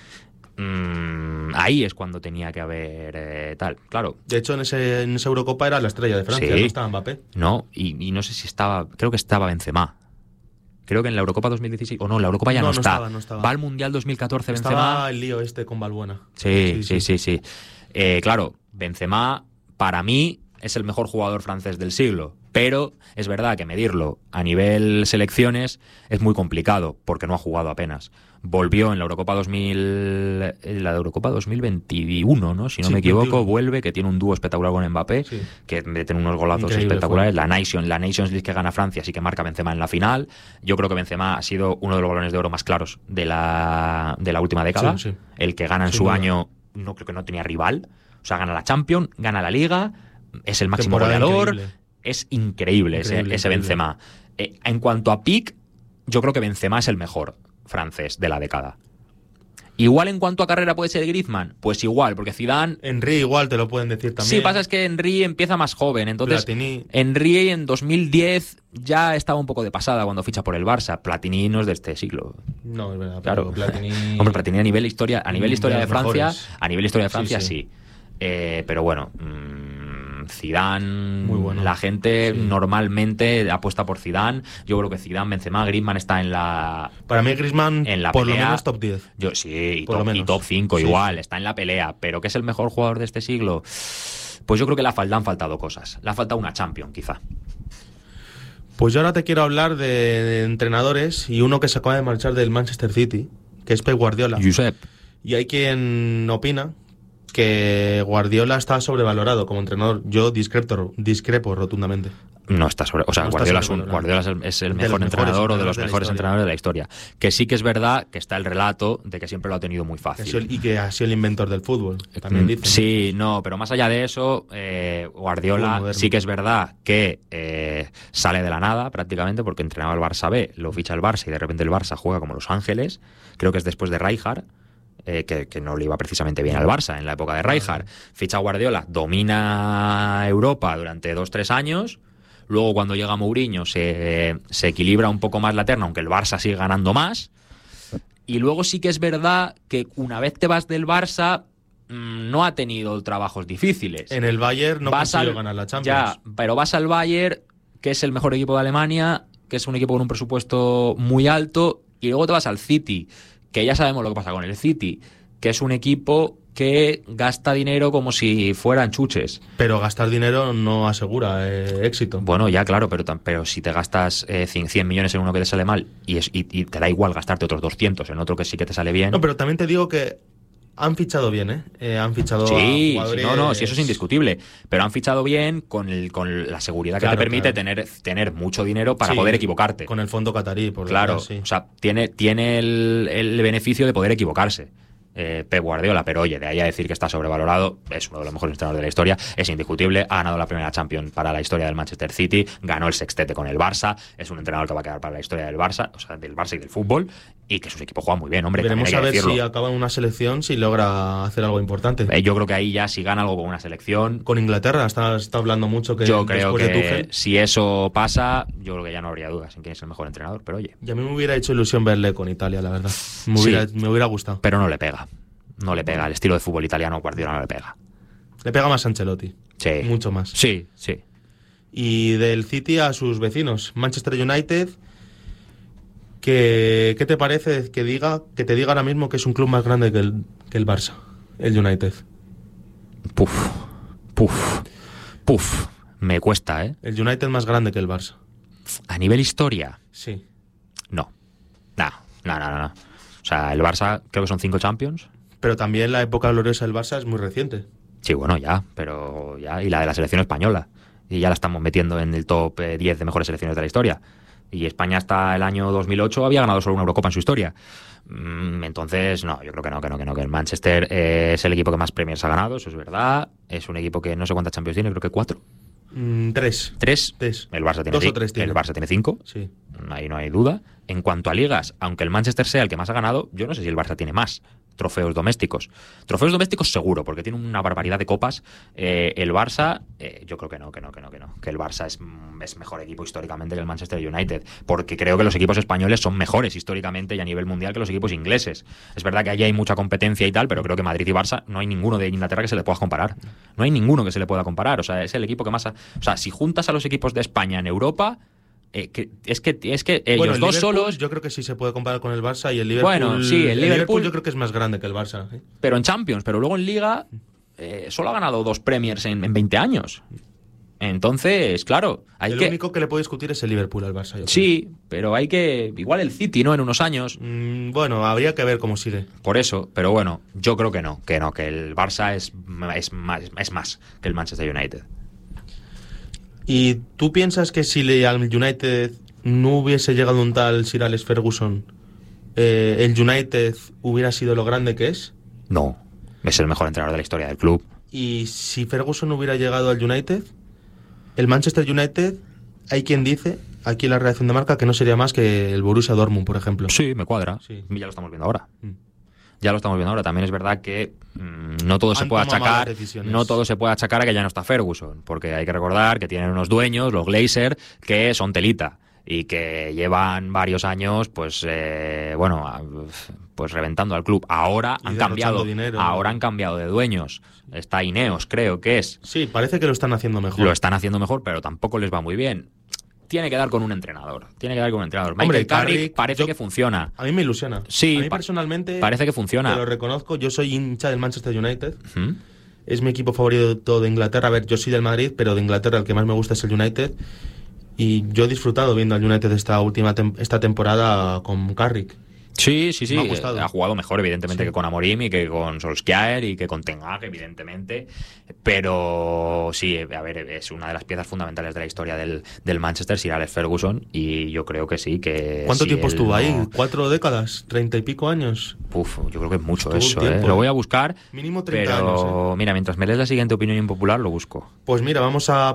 Speaker 1: Mm, ahí es cuando tenía que haber eh, tal. Claro,
Speaker 2: De hecho, en, ese, en esa Eurocopa era la estrella de Francia,
Speaker 1: Sí.
Speaker 2: no estaba Mbappé.
Speaker 1: no, y, y no sé si estaba, creo que estaba Benzema. Creo que en la Eurocopa dos mil dieciséis, o no, en la Eurocopa ya no,
Speaker 2: No, no
Speaker 1: está.
Speaker 2: estaba, no estaba.
Speaker 1: Va al Mundial dos mil catorce Benzema.
Speaker 2: Estaba el lío este con Balbuena.
Speaker 1: Sí, sí, sí, sí. Eh, claro, Benzema, para mí, es el mejor jugador francés del siglo. Pero es verdad que medirlo a nivel selecciones es muy complicado, porque no ha jugado apenas. Volvió en la Eurocopa dos mil, en la Eurocopa dos mil veintiuno, ¿no? Si no
Speaker 2: Sí,
Speaker 1: me equivoco,
Speaker 2: veintiuno.
Speaker 1: vuelve, que tiene un dúo espectacular con Mbappé,
Speaker 2: Sí.
Speaker 1: que meten unos golazos
Speaker 2: Increíble
Speaker 1: espectaculares. La Nation, la Nations League que gana Francia, sí que marca Benzema en la final. Yo creo que Benzema ha sido uno de los balones de oro más claros de la, de la última década.
Speaker 2: Sí, sí.
Speaker 1: El que gana en
Speaker 2: Sin
Speaker 1: su
Speaker 2: duda.
Speaker 1: año, no creo que no tenía rival. O sea, gana la Champions, gana la Liga, es el máximo
Speaker 2: Temporada
Speaker 1: goleador.
Speaker 2: increíble.
Speaker 1: Es increíble, ese,
Speaker 2: Increíble,
Speaker 1: ese
Speaker 2: increíble.
Speaker 1: Benzema. Eh, en cuanto a pick, yo creo que Benzema es el mejor francés de la década. Igual en cuanto a carrera puede ser Griezmann, pues igual, porque Zidane...
Speaker 2: Henry igual te lo pueden decir también.
Speaker 1: Sí, pasa es que Henry empieza más joven, entonces
Speaker 2: Platini.
Speaker 1: Henry en dos mil diez ya estaba un poco de pasada cuando ficha por el Barça. Platini no es de este siglo.
Speaker 2: No, es verdad.
Speaker 1: Claro.
Speaker 2: pero Platini...
Speaker 1: Hombre, Platini a nivel historia, a nivel
Speaker 2: De
Speaker 1: historia de
Speaker 2: los
Speaker 1: Francia,
Speaker 2: mejores.
Speaker 1: a nivel historia de
Speaker 2: Sí,
Speaker 1: Francia sí.
Speaker 2: sí.
Speaker 1: Eh, pero bueno, mmm, Zidane,
Speaker 2: Muy bueno.
Speaker 1: la gente
Speaker 2: Sí.
Speaker 1: normalmente apuesta por Zidane. Yo creo que Zidane, Benzema, Griezmann está en la
Speaker 2: Para mí Griezmann
Speaker 1: en la
Speaker 2: por
Speaker 1: pelea.
Speaker 2: lo menos top diez.
Speaker 1: Yo sí, y
Speaker 2: Por lo
Speaker 1: top, y
Speaker 2: menos.
Speaker 1: top cinco
Speaker 2: Sí.
Speaker 1: igual, está en la pelea, pero que es el mejor jugador de este siglo. Pues yo creo que le han faltado cosas. Le ha faltado una Champions, quizá.
Speaker 2: Pues yo ahora te quiero hablar de, de entrenadores y uno que se acaba de marchar del Manchester City, que es Pep Guardiola.
Speaker 1: Josep.
Speaker 2: Y hay quien opina que Guardiola está sobrevalorado como entrenador. Yo discrepo, discrepo rotundamente.
Speaker 1: No está sobre. O sea,
Speaker 2: No está
Speaker 1: Guardiola, es, un-
Speaker 2: sobrevalorado.
Speaker 1: Guardiola es el, es el
Speaker 2: De
Speaker 1: mejor
Speaker 2: los mejores
Speaker 1: entrenador o de los
Speaker 2: entrenadores de la
Speaker 1: mejores
Speaker 2: historia.
Speaker 1: entrenadores de la historia. Que sí que es verdad que está el relato de que siempre lo ha tenido muy
Speaker 2: Que ha
Speaker 1: fácil.
Speaker 2: sido el- y que ha sido el inventor del fútbol, también
Speaker 1: Mm,
Speaker 2: dicen.
Speaker 1: Sí, no, pero más allá de eso, eh,
Speaker 2: Muy
Speaker 1: Guardiola
Speaker 2: moderno.
Speaker 1: sí que es verdad que eh, eh, sale de la nada prácticamente porque entrenaba el Barça B, lo ficha el Barça y de repente el Barça juega como Los Ángeles, creo que es después de Rijkaard, eh, que, que no le iba precisamente bien al Barça en la época de Rijkaard. Ficha Guardiola, domina Europa durante dos, tres años. Luego cuando llega Mourinho se, se equilibra un poco más la terna, aunque el Barça sigue ganando más. Y luego sí que es verdad que una vez te vas del Barça mmm, no ha tenido trabajos difíciles.
Speaker 2: En el Bayern no
Speaker 1: vas
Speaker 2: consiguió
Speaker 1: al,
Speaker 2: ganar la Champions.
Speaker 1: Ya, pero vas al Bayern, que es el mejor equipo de Alemania, que es un equipo con un presupuesto muy alto, y luego te vas al City, que ya sabemos lo que pasa con el City, que es un equipo que gasta dinero como si fueran chuches.
Speaker 2: Pero gastar dinero no asegura eh, éxito.
Speaker 1: Bueno, ya claro, pero, pero si te gastas eh, cien millones en uno que te sale mal y, es, y, y te da igual gastarte otros doscientos en otro que sí que te sale bien...
Speaker 2: No, pero también te digo que han fichado bien, ¿eh? eh han fichado
Speaker 1: sí,
Speaker 2: a jugadores...
Speaker 1: Sí, no, no, sí, eso es indiscutible. Pero han fichado bien con, el, con la seguridad
Speaker 2: claro,
Speaker 1: que te permite
Speaker 2: claro.
Speaker 1: tener, tener mucho dinero para
Speaker 2: sí,
Speaker 1: poder equivocarte.
Speaker 2: Con el fondo catarí, por
Speaker 1: Claro,
Speaker 2: detrás, sí.
Speaker 1: O sea, tiene, tiene el, el beneficio de poder equivocarse. Eh, Pep Guardiola, pero oye, de ahí a decir que está sobrevalorado, es uno de los mejores entrenadores de la historia, es indiscutible, ha ganado la primera Champions para la historia del Manchester City, ganó el sextete con el Barça, es un entrenador que va a quedar para la historia del Barça, o sea, del Barça y del fútbol, y que sus equipos juegan muy bien, hombre.
Speaker 2: Veremos a ver
Speaker 1: decirlo.
Speaker 2: si acaba en una selección, si logra hacer algo importante.
Speaker 1: Eh, yo creo que ahí ya si gana algo con una selección...
Speaker 2: Con Inglaterra, está, está hablando mucho que
Speaker 1: yo creo
Speaker 2: después
Speaker 1: que
Speaker 2: de Tuchel,
Speaker 1: si eso pasa, yo creo que ya no habría dudas en quién es el mejor entrenador, pero oye.
Speaker 2: Y a mí me hubiera hecho ilusión verle con Italia, la verdad. Me hubiera,
Speaker 1: sí,
Speaker 2: me hubiera gustado.
Speaker 1: Pero no le pega. No le pega, el estilo de fútbol italiano Guardiola no le pega.
Speaker 2: Le pega más a Ancelotti.
Speaker 1: Sí.
Speaker 2: Mucho más.
Speaker 1: Sí, sí.
Speaker 2: Y del City a sus vecinos, Manchester United, que, ¿qué te parece que diga que te diga ahora mismo que es un club más grande que el, que el Barça, el United?
Speaker 1: Puf, puf, puf. Me cuesta, ¿eh?
Speaker 2: El United más grande que el Barça.
Speaker 1: A nivel historia,
Speaker 2: Sí.
Speaker 1: no. No, no, no, no. O sea, el Barça creo que son cinco Champions.
Speaker 2: Pero también la época gloriosa del Barça es muy reciente.
Speaker 1: Sí, bueno, ya, pero ya. Y la de la selección española. Y ya la estamos metiendo en el top eh, diez de mejores selecciones de la historia. Y España hasta el año dos mil ocho había ganado solo una Eurocopa en su historia. Mm, entonces, no, yo creo que no, que no, que no. Que el Manchester eh, es el equipo que más premios ha ganado, eso es verdad. Es un equipo que no sé cuántas Champions tiene, creo que cuatro.
Speaker 2: Mm, tres.
Speaker 1: ¿Tres?
Speaker 2: Tres.
Speaker 1: El Barça tiene
Speaker 2: Dos
Speaker 1: ci-
Speaker 2: o tres tiene.
Speaker 1: El Barça tiene cinco.
Speaker 2: Sí.
Speaker 1: Ahí no hay duda. En cuanto a ligas, aunque el Manchester sea el que más ha ganado, yo no sé si el Barça tiene más trofeos domésticos. Trofeos domésticos seguro, porque tiene una barbaridad de copas. Eh, el Barça, eh, yo creo que no, que no, que no, que no. Que el Barça es, es mejor equipo históricamente que el Manchester United, porque creo que los equipos españoles son mejores históricamente y a nivel mundial que los equipos ingleses. Es verdad que allí hay mucha competencia y tal, pero creo que Madrid y Barça no hay ninguno de Inglaterra que se le pueda comparar. No hay ninguno que se le pueda comparar. O sea, es el equipo que más... Ha, o sea, si juntas a los equipos de España en Europa... Eh, que, es que es que ellos
Speaker 2: bueno, el
Speaker 1: dos
Speaker 2: Liverpool,
Speaker 1: solos.
Speaker 2: Yo creo que sí se puede comparar con el Barça y el Liverpool.
Speaker 1: Bueno, sí, el Liverpool-
Speaker 2: yo creo que es más grande que el Barça. ¿eh?
Speaker 1: Pero en Champions, pero luego en Liga eh, solo ha ganado dos Premiers en, en veinte años. Entonces, claro, hay
Speaker 2: el
Speaker 1: que.
Speaker 2: único que le puede discutir es el Liverpool al Barça. Yo creo.
Speaker 1: Sí, pero hay que. Igual el City, ¿no? En unos años.
Speaker 2: Mm, bueno, habría que ver cómo sigue.
Speaker 1: Por eso, pero bueno, yo creo que no, que no, que el Barça es, es, más, es más que el Manchester United.
Speaker 2: ¿Y tú piensas que si le- al United no hubiese llegado un tal Sir Alex Ferguson, eh, el United hubiera sido lo grande que es?
Speaker 1: No, es el mejor entrenador de la historia del club.
Speaker 2: Y si Ferguson hubiera llegado al United, el Manchester United, hay quien dice, aquí en la redacción de Marca, que no sería más que el Borussia Dortmund, por ejemplo.
Speaker 1: Sí, me cuadra.
Speaker 2: Sí.
Speaker 1: Y ya lo estamos viendo ahora.
Speaker 2: Mm.
Speaker 1: Ya lo estamos viendo ahora. También es verdad que mmm, no todo se
Speaker 2: Han
Speaker 1: puede
Speaker 2: tomado
Speaker 1: achacar,
Speaker 2: malas decisiones.
Speaker 1: no todo se puede achacar a que ya no está Ferguson, porque hay que recordar que tienen unos dueños, los Glazer, que son telita y que llevan varios años, pues eh, bueno, a- pues reventando al club. Ahora
Speaker 2: Y
Speaker 1: han
Speaker 2: derrochando
Speaker 1: cambiado,
Speaker 2: dinero,
Speaker 1: ahora
Speaker 2: ¿no?
Speaker 1: han cambiado de dueños. Está Ineos, creo que es.
Speaker 2: Sí, parece que lo están haciendo mejor.
Speaker 1: Lo están haciendo mejor, pero tampoco les va muy bien. Tiene que dar con un entrenador. Tiene que dar con un entrenador.
Speaker 2: Hombre,
Speaker 1: Michael Carrick
Speaker 2: Carrick,
Speaker 1: parece
Speaker 2: yo-
Speaker 1: que funciona.
Speaker 2: A mí me ilusiona.
Speaker 1: Sí,
Speaker 2: a mí
Speaker 1: pa-
Speaker 2: personalmente
Speaker 1: Parece que funciona.
Speaker 2: te lo reconozco, yo soy hincha del Manchester United.
Speaker 1: Ujú.
Speaker 2: Es mi equipo favorito de Inglaterra. A ver, yo soy del Madrid, pero de Inglaterra el que más me gusta es el United. Y yo he disfrutado viendo al United esta última tem- esta temporada con Carrick.
Speaker 1: Sí, sí, sí.
Speaker 2: Me ha gustado.
Speaker 1: Ha jugado mejor, evidentemente,
Speaker 2: Sí.
Speaker 1: que con Amorim y que con Solskjaer y que con Ten Hag, evidentemente. Pero sí, a ver, es una de las piezas fundamentales de la historia del, del Manchester, Sir Alex Ferguson. Y yo creo que sí, que.
Speaker 2: ¿Cuánto
Speaker 1: si
Speaker 2: tiempo
Speaker 1: él
Speaker 2: estuvo ahí?
Speaker 1: no-
Speaker 2: ¿Cuatro décadas? ¿Treinta y pico años?
Speaker 1: Uf, yo creo que es mucho
Speaker 2: Estuvo un
Speaker 1: eso,
Speaker 2: tiempo,
Speaker 1: ¿eh? Lo
Speaker 2: ¿eh?
Speaker 1: voy a buscar.
Speaker 2: Mínimo treinta
Speaker 1: pero
Speaker 2: años, ¿eh?
Speaker 1: mira, mientras me lees la siguiente opinión impopular, lo busco.
Speaker 2: Pues mira, vamos a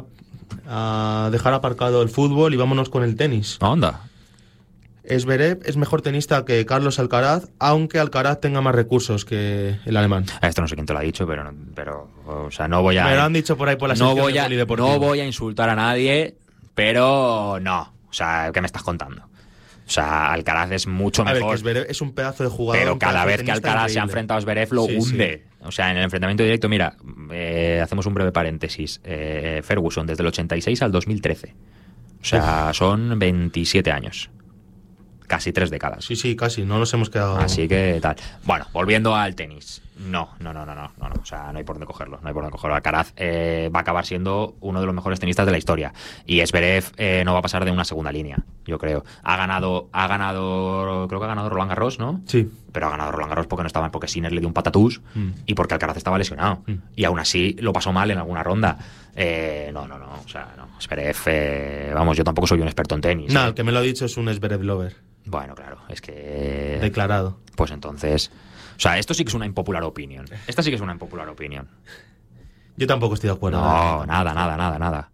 Speaker 2: a dejar aparcado el fútbol y vámonos con el tenis.
Speaker 1: Onda.
Speaker 2: Zverev es mejor tenista que Carlos Alcaraz, aunque Alcaraz tenga más recursos que el alemán.
Speaker 1: Esto no sé quién te lo ha dicho, pero, pero o sea, no voy a...
Speaker 2: Me lo han dicho por ahí por la
Speaker 1: no
Speaker 2: sección
Speaker 1: voy a,
Speaker 2: de polideportivo.
Speaker 1: No voy a insultar a nadie, pero no. O sea, ¿qué me estás contando? O sea, Alcaraz es mucho
Speaker 2: a
Speaker 1: mejor.
Speaker 2: Ver, que Zverev es un pedazo de jugador.
Speaker 1: Pero cada vez que Alcaraz increíble. se ha enfrentado a Zverev lo sí, hunde. Sí. O sea, en el enfrentamiento directo, mira, eh, hacemos un breve paréntesis. Eh, Ferguson, desde el ochenta y seis al dos mil trece. O sea, Uf. son veintisiete años. Casi tres décadas.
Speaker 2: Sí, sí, casi, no nos hemos quedado...
Speaker 1: Así que tal. Bueno, volviendo al tenis. No, no, no, no, no, no, no. O sea, no hay por dónde cogerlo, no hay por dónde cogerlo. Alcaraz eh, va a acabar siendo uno de los mejores tenistas de la historia. Y Zverev eh, no va a pasar de una segunda línea, yo creo. Ha ganado, ha ganado, creo que ha ganado Roland Garros, ¿no?
Speaker 2: Sí.
Speaker 1: Pero ha ganado Roland Garros porque no estaba, porque Sinner le dio un patatús mm. y porque Alcaraz estaba lesionado. Mm. Y aún así lo pasó mal en alguna ronda. Eh, no, no, no. O sea, no. Zverev, eh, vamos, yo tampoco soy un experto en tenis.
Speaker 2: No,
Speaker 1: eh.
Speaker 2: el que me lo ha dicho es un Zverev lover.
Speaker 1: Bueno, claro, es que...
Speaker 2: Declarado.
Speaker 1: Pues entonces... O sea, esto sí que es una impopular opinion. Esta sí que es una impopular opinion.
Speaker 2: Yo tampoco estoy de acuerdo.
Speaker 1: No, nada, nada, nada, nada.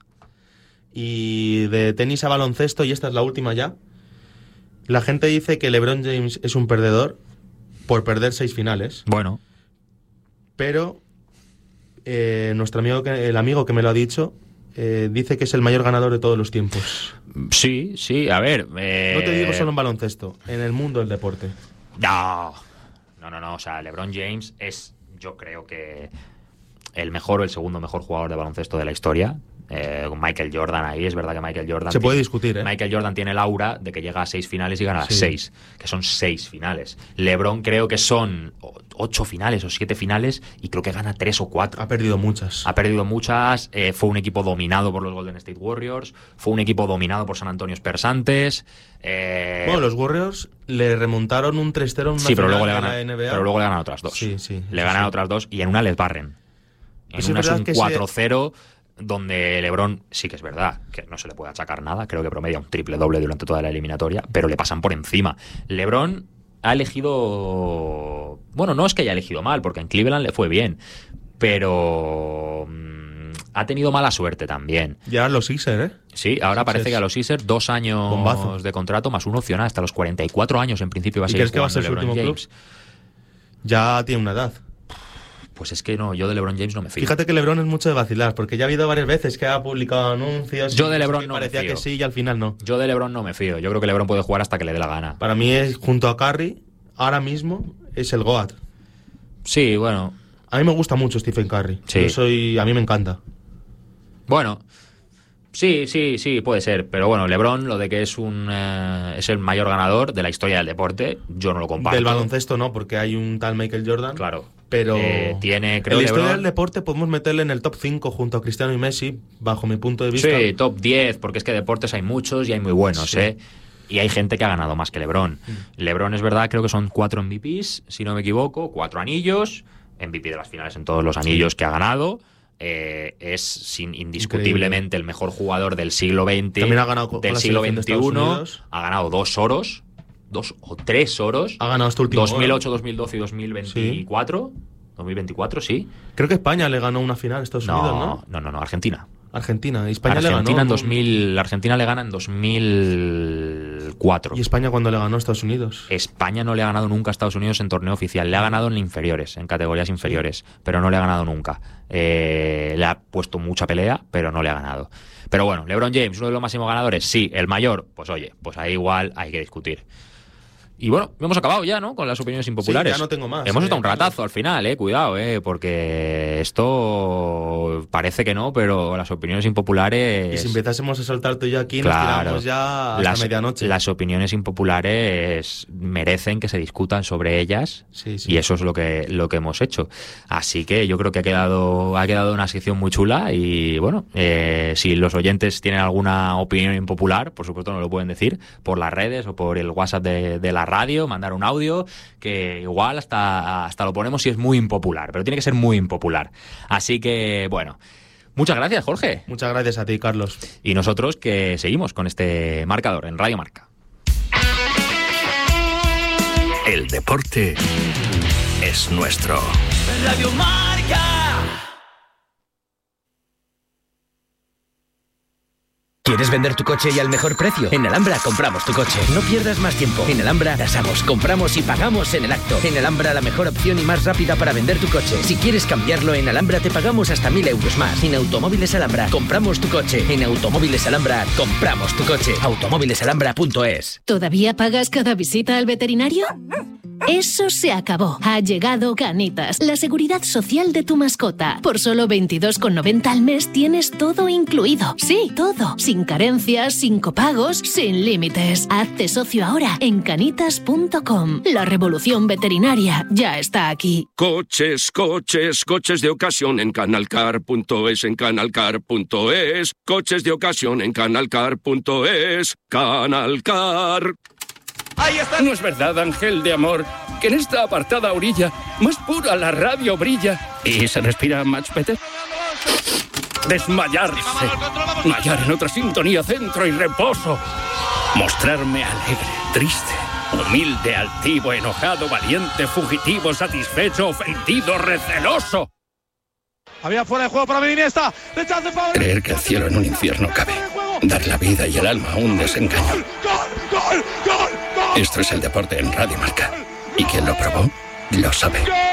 Speaker 2: Y de tenis a baloncesto, y esta es la última ya, la gente dice que LeBron James es un perdedor por perder seis finales.
Speaker 1: Bueno.
Speaker 2: Pero eh, nuestro amigo, que, el amigo que me lo ha dicho... Eh, dice que es el mayor ganador de todos los tiempos.
Speaker 1: Sí, sí, a ver... Eh...
Speaker 2: No te digo solo en baloncesto, en el mundo del deporte.
Speaker 1: No, no, no, no, o sea, LeBron James es, yo creo que el mejor o el segundo mejor jugador de baloncesto de la historia. Eh, con Michael Jordan ahí, es verdad que Michael Jordan...
Speaker 2: Se puede tiene, discutir, ¿eh?
Speaker 1: Michael Jordan tiene el aura de que llega a seis finales y gana las
Speaker 2: sí.
Speaker 1: seis, que son seis finales. LeBron creo que son ocho finales o siete finales y creo que gana tres o cuatro.
Speaker 2: Ha perdido muchas.
Speaker 1: Ha perdido muchas, eh, fue un equipo dominado por los Golden State Warriors, fue un equipo dominado por San Antonio Spurs antes... Eh...
Speaker 2: Bueno, los Warriors le remontaron un tres cero en una
Speaker 1: sí, pero
Speaker 2: final
Speaker 1: luego le
Speaker 2: de
Speaker 1: ganan,
Speaker 2: la N B A.
Speaker 1: Pero luego le ganan otras dos.
Speaker 2: Sí, sí.
Speaker 1: Le
Speaker 2: sí,
Speaker 1: ganan
Speaker 2: sí.
Speaker 1: otras dos y en una les barren. En
Speaker 2: Pues
Speaker 1: una es, es un cuatro cero...
Speaker 2: Se...
Speaker 1: donde LeBron sí que es verdad que no se le puede achacar nada, creo que promedia un triple doble durante toda la eliminatoria, pero le pasan por encima. LeBron ha elegido, bueno, no es que haya elegido mal, porque en Cleveland le fue bien, pero mmm, ha tenido mala suerte también.
Speaker 2: Ya los Sixers, ¿eh?
Speaker 1: Sí, ahora Sixers. Parece que a los Sixers dos años Bombazo. de contrato más una opción hasta los cuarenta y cuatro años en principio va a
Speaker 2: ¿Y
Speaker 1: ser.
Speaker 2: crees que va a ser su último James? Club? Ya tiene una edad.
Speaker 1: Pues es que no, yo de LeBron James no me fío.
Speaker 2: Fíjate que LeBron es mucho de vacilar, porque ya ha habido varias veces que ha publicado anuncios.
Speaker 1: Yo de LeBron no
Speaker 2: parecía
Speaker 1: me fío.
Speaker 2: que sí y al final no.
Speaker 1: Yo de LeBron no me fío. Yo creo que LeBron puede jugar hasta que le dé la gana.
Speaker 2: Para mí es, junto a Curry, ahora mismo es el GOAT.
Speaker 1: Sí, bueno.
Speaker 2: A mí me gusta mucho Stephen Curry.
Speaker 1: Sí.
Speaker 2: Yo soy, a mí me encanta.
Speaker 1: Bueno. Sí, sí, sí, puede ser. Pero bueno, LeBron, lo de que es un eh, es el mayor ganador de la historia del deporte, yo no lo comparto.
Speaker 2: Del baloncesto no, porque hay un tal Michael Jordan.
Speaker 1: Claro.
Speaker 2: Pero
Speaker 1: eh, tiene, creo,
Speaker 2: en la historia
Speaker 1: LeBron...
Speaker 2: del deporte podemos meterle en el top cinco junto a Cristiano y Messi, bajo mi punto de vista.
Speaker 1: Sí, top diez, porque es que deportes hay muchos y hay muy buenos, sí. ¿eh? Y hay gente que ha ganado más que LeBron. Mm. LeBron es verdad, creo que son cuatro M V Ps, si no me equivoco, cuatro anillos, M V P de las finales en todos los anillos sí. que ha ganado. Eh, es sin, indiscutiblemente Increíble. el mejor jugador del siglo veinte,
Speaker 2: También ha ganado con
Speaker 1: del
Speaker 2: la
Speaker 1: siglo
Speaker 2: veintiuno,
Speaker 1: de ha ganado dos oros, dos o tres oros,
Speaker 2: ha ganado este último
Speaker 1: dos mil ocho, dos mil doce y dos mil veinticuatro, sí. dos mil veinticuatro, sí.
Speaker 2: Creo que España le ganó una final a Estados
Speaker 1: no,
Speaker 2: Unidos, ¿no?
Speaker 1: No, no, no, Argentina.
Speaker 2: Argentina, España
Speaker 1: Argentina
Speaker 2: le ganó
Speaker 1: en dos mil, Argentina le gana en dos mil cuatro.
Speaker 2: ¿Y España cuándo le ganó a Estados Unidos?
Speaker 1: España no le ha ganado nunca a Estados Unidos en torneo oficial. Le ha ganado en inferiores, en categorías inferiores, sí. pero no le ha ganado nunca. Eh, le ha puesto mucha pelea, pero no le ha ganado. Pero bueno, LeBron James, uno de los máximos ganadores, sí. El mayor, pues oye, pues ahí igual hay que discutir. Y bueno, hemos acabado ya, ¿no? Con las opiniones impopulares.
Speaker 2: Sí, ya no tengo más.
Speaker 1: Hemos
Speaker 2: eh,
Speaker 1: estado un ratazo al final, eh. Cuidado, eh. Porque esto parece que no, pero las opiniones impopulares...
Speaker 2: Y si empezásemos a soltar tú y yo aquí,
Speaker 1: claro,
Speaker 2: nos tiramos ya hasta
Speaker 1: las,
Speaker 2: medianoche.
Speaker 1: Las opiniones impopulares merecen que se discutan sobre ellas.
Speaker 2: Sí, sí.
Speaker 1: Y eso es lo que, lo que hemos hecho. Así que yo creo que ha quedado, ha quedado una sección muy chula. Y bueno, eh, si los oyentes tienen alguna opinión impopular, por supuesto nos lo pueden decir por las redes o por el WhatsApp de, de la radio, mandar un audio, que igual hasta, hasta lo ponemos si es muy impopular, pero tiene que ser muy impopular. Así que, bueno, muchas gracias, Jorge.
Speaker 2: Muchas gracias a ti, Carlos.
Speaker 1: Y nosotros que seguimos con este marcador en Radio Marca.
Speaker 3: El deporte es nuestro.
Speaker 4: Radio Marca. ¿Quieres vender tu coche y al mejor precio? En Alhambra compramos tu coche. No pierdas más tiempo. En Alhambra tasamos, compramos y pagamos en el acto. En Alhambra la mejor opción y más rápida para vender tu coche. Si quieres cambiarlo, en Alhambra te pagamos hasta mil euros más. En Automóviles Alhambra compramos tu coche. En Automóviles Alhambra compramos tu coche. automóviles alhambra punto es.
Speaker 5: ¿Todavía pagas cada visita al veterinario? Eso se acabó. Ha llegado Canitas, la seguridad social de tu mascota. Por solo veintidós con noventa al mes tienes todo incluido. Sí, todo. Sin carencias, sin copagos, sin límites. Hazte socio ahora en canitas punto com. La revolución veterinaria ya está aquí.
Speaker 6: Coches, coches, coches de ocasión en canalcar punto es, en canalcar punto es. Coches de ocasión en canalcar punto es. Canalcar.
Speaker 7: ¡Ahí está! ¿No es verdad, ángel de amor, que en esta apartada orilla más pura la radio brilla y se respira much better? Desmayarse, hallar en otra sintonía centro y reposo, mostrarme alegre, triste, humilde, altivo, enojado, valiente, fugitivo, satisfecho, ofendido, receloso.
Speaker 8: Había fuera de juego para Iniesta.
Speaker 7: Creer que el cielo en un infierno cabe. Dar la vida y el alma a un desengaño.
Speaker 8: ¡Gol, gol, gol, gol!
Speaker 7: Esto es el deporte en Radio Marca. Y quien lo probó, lo sabe.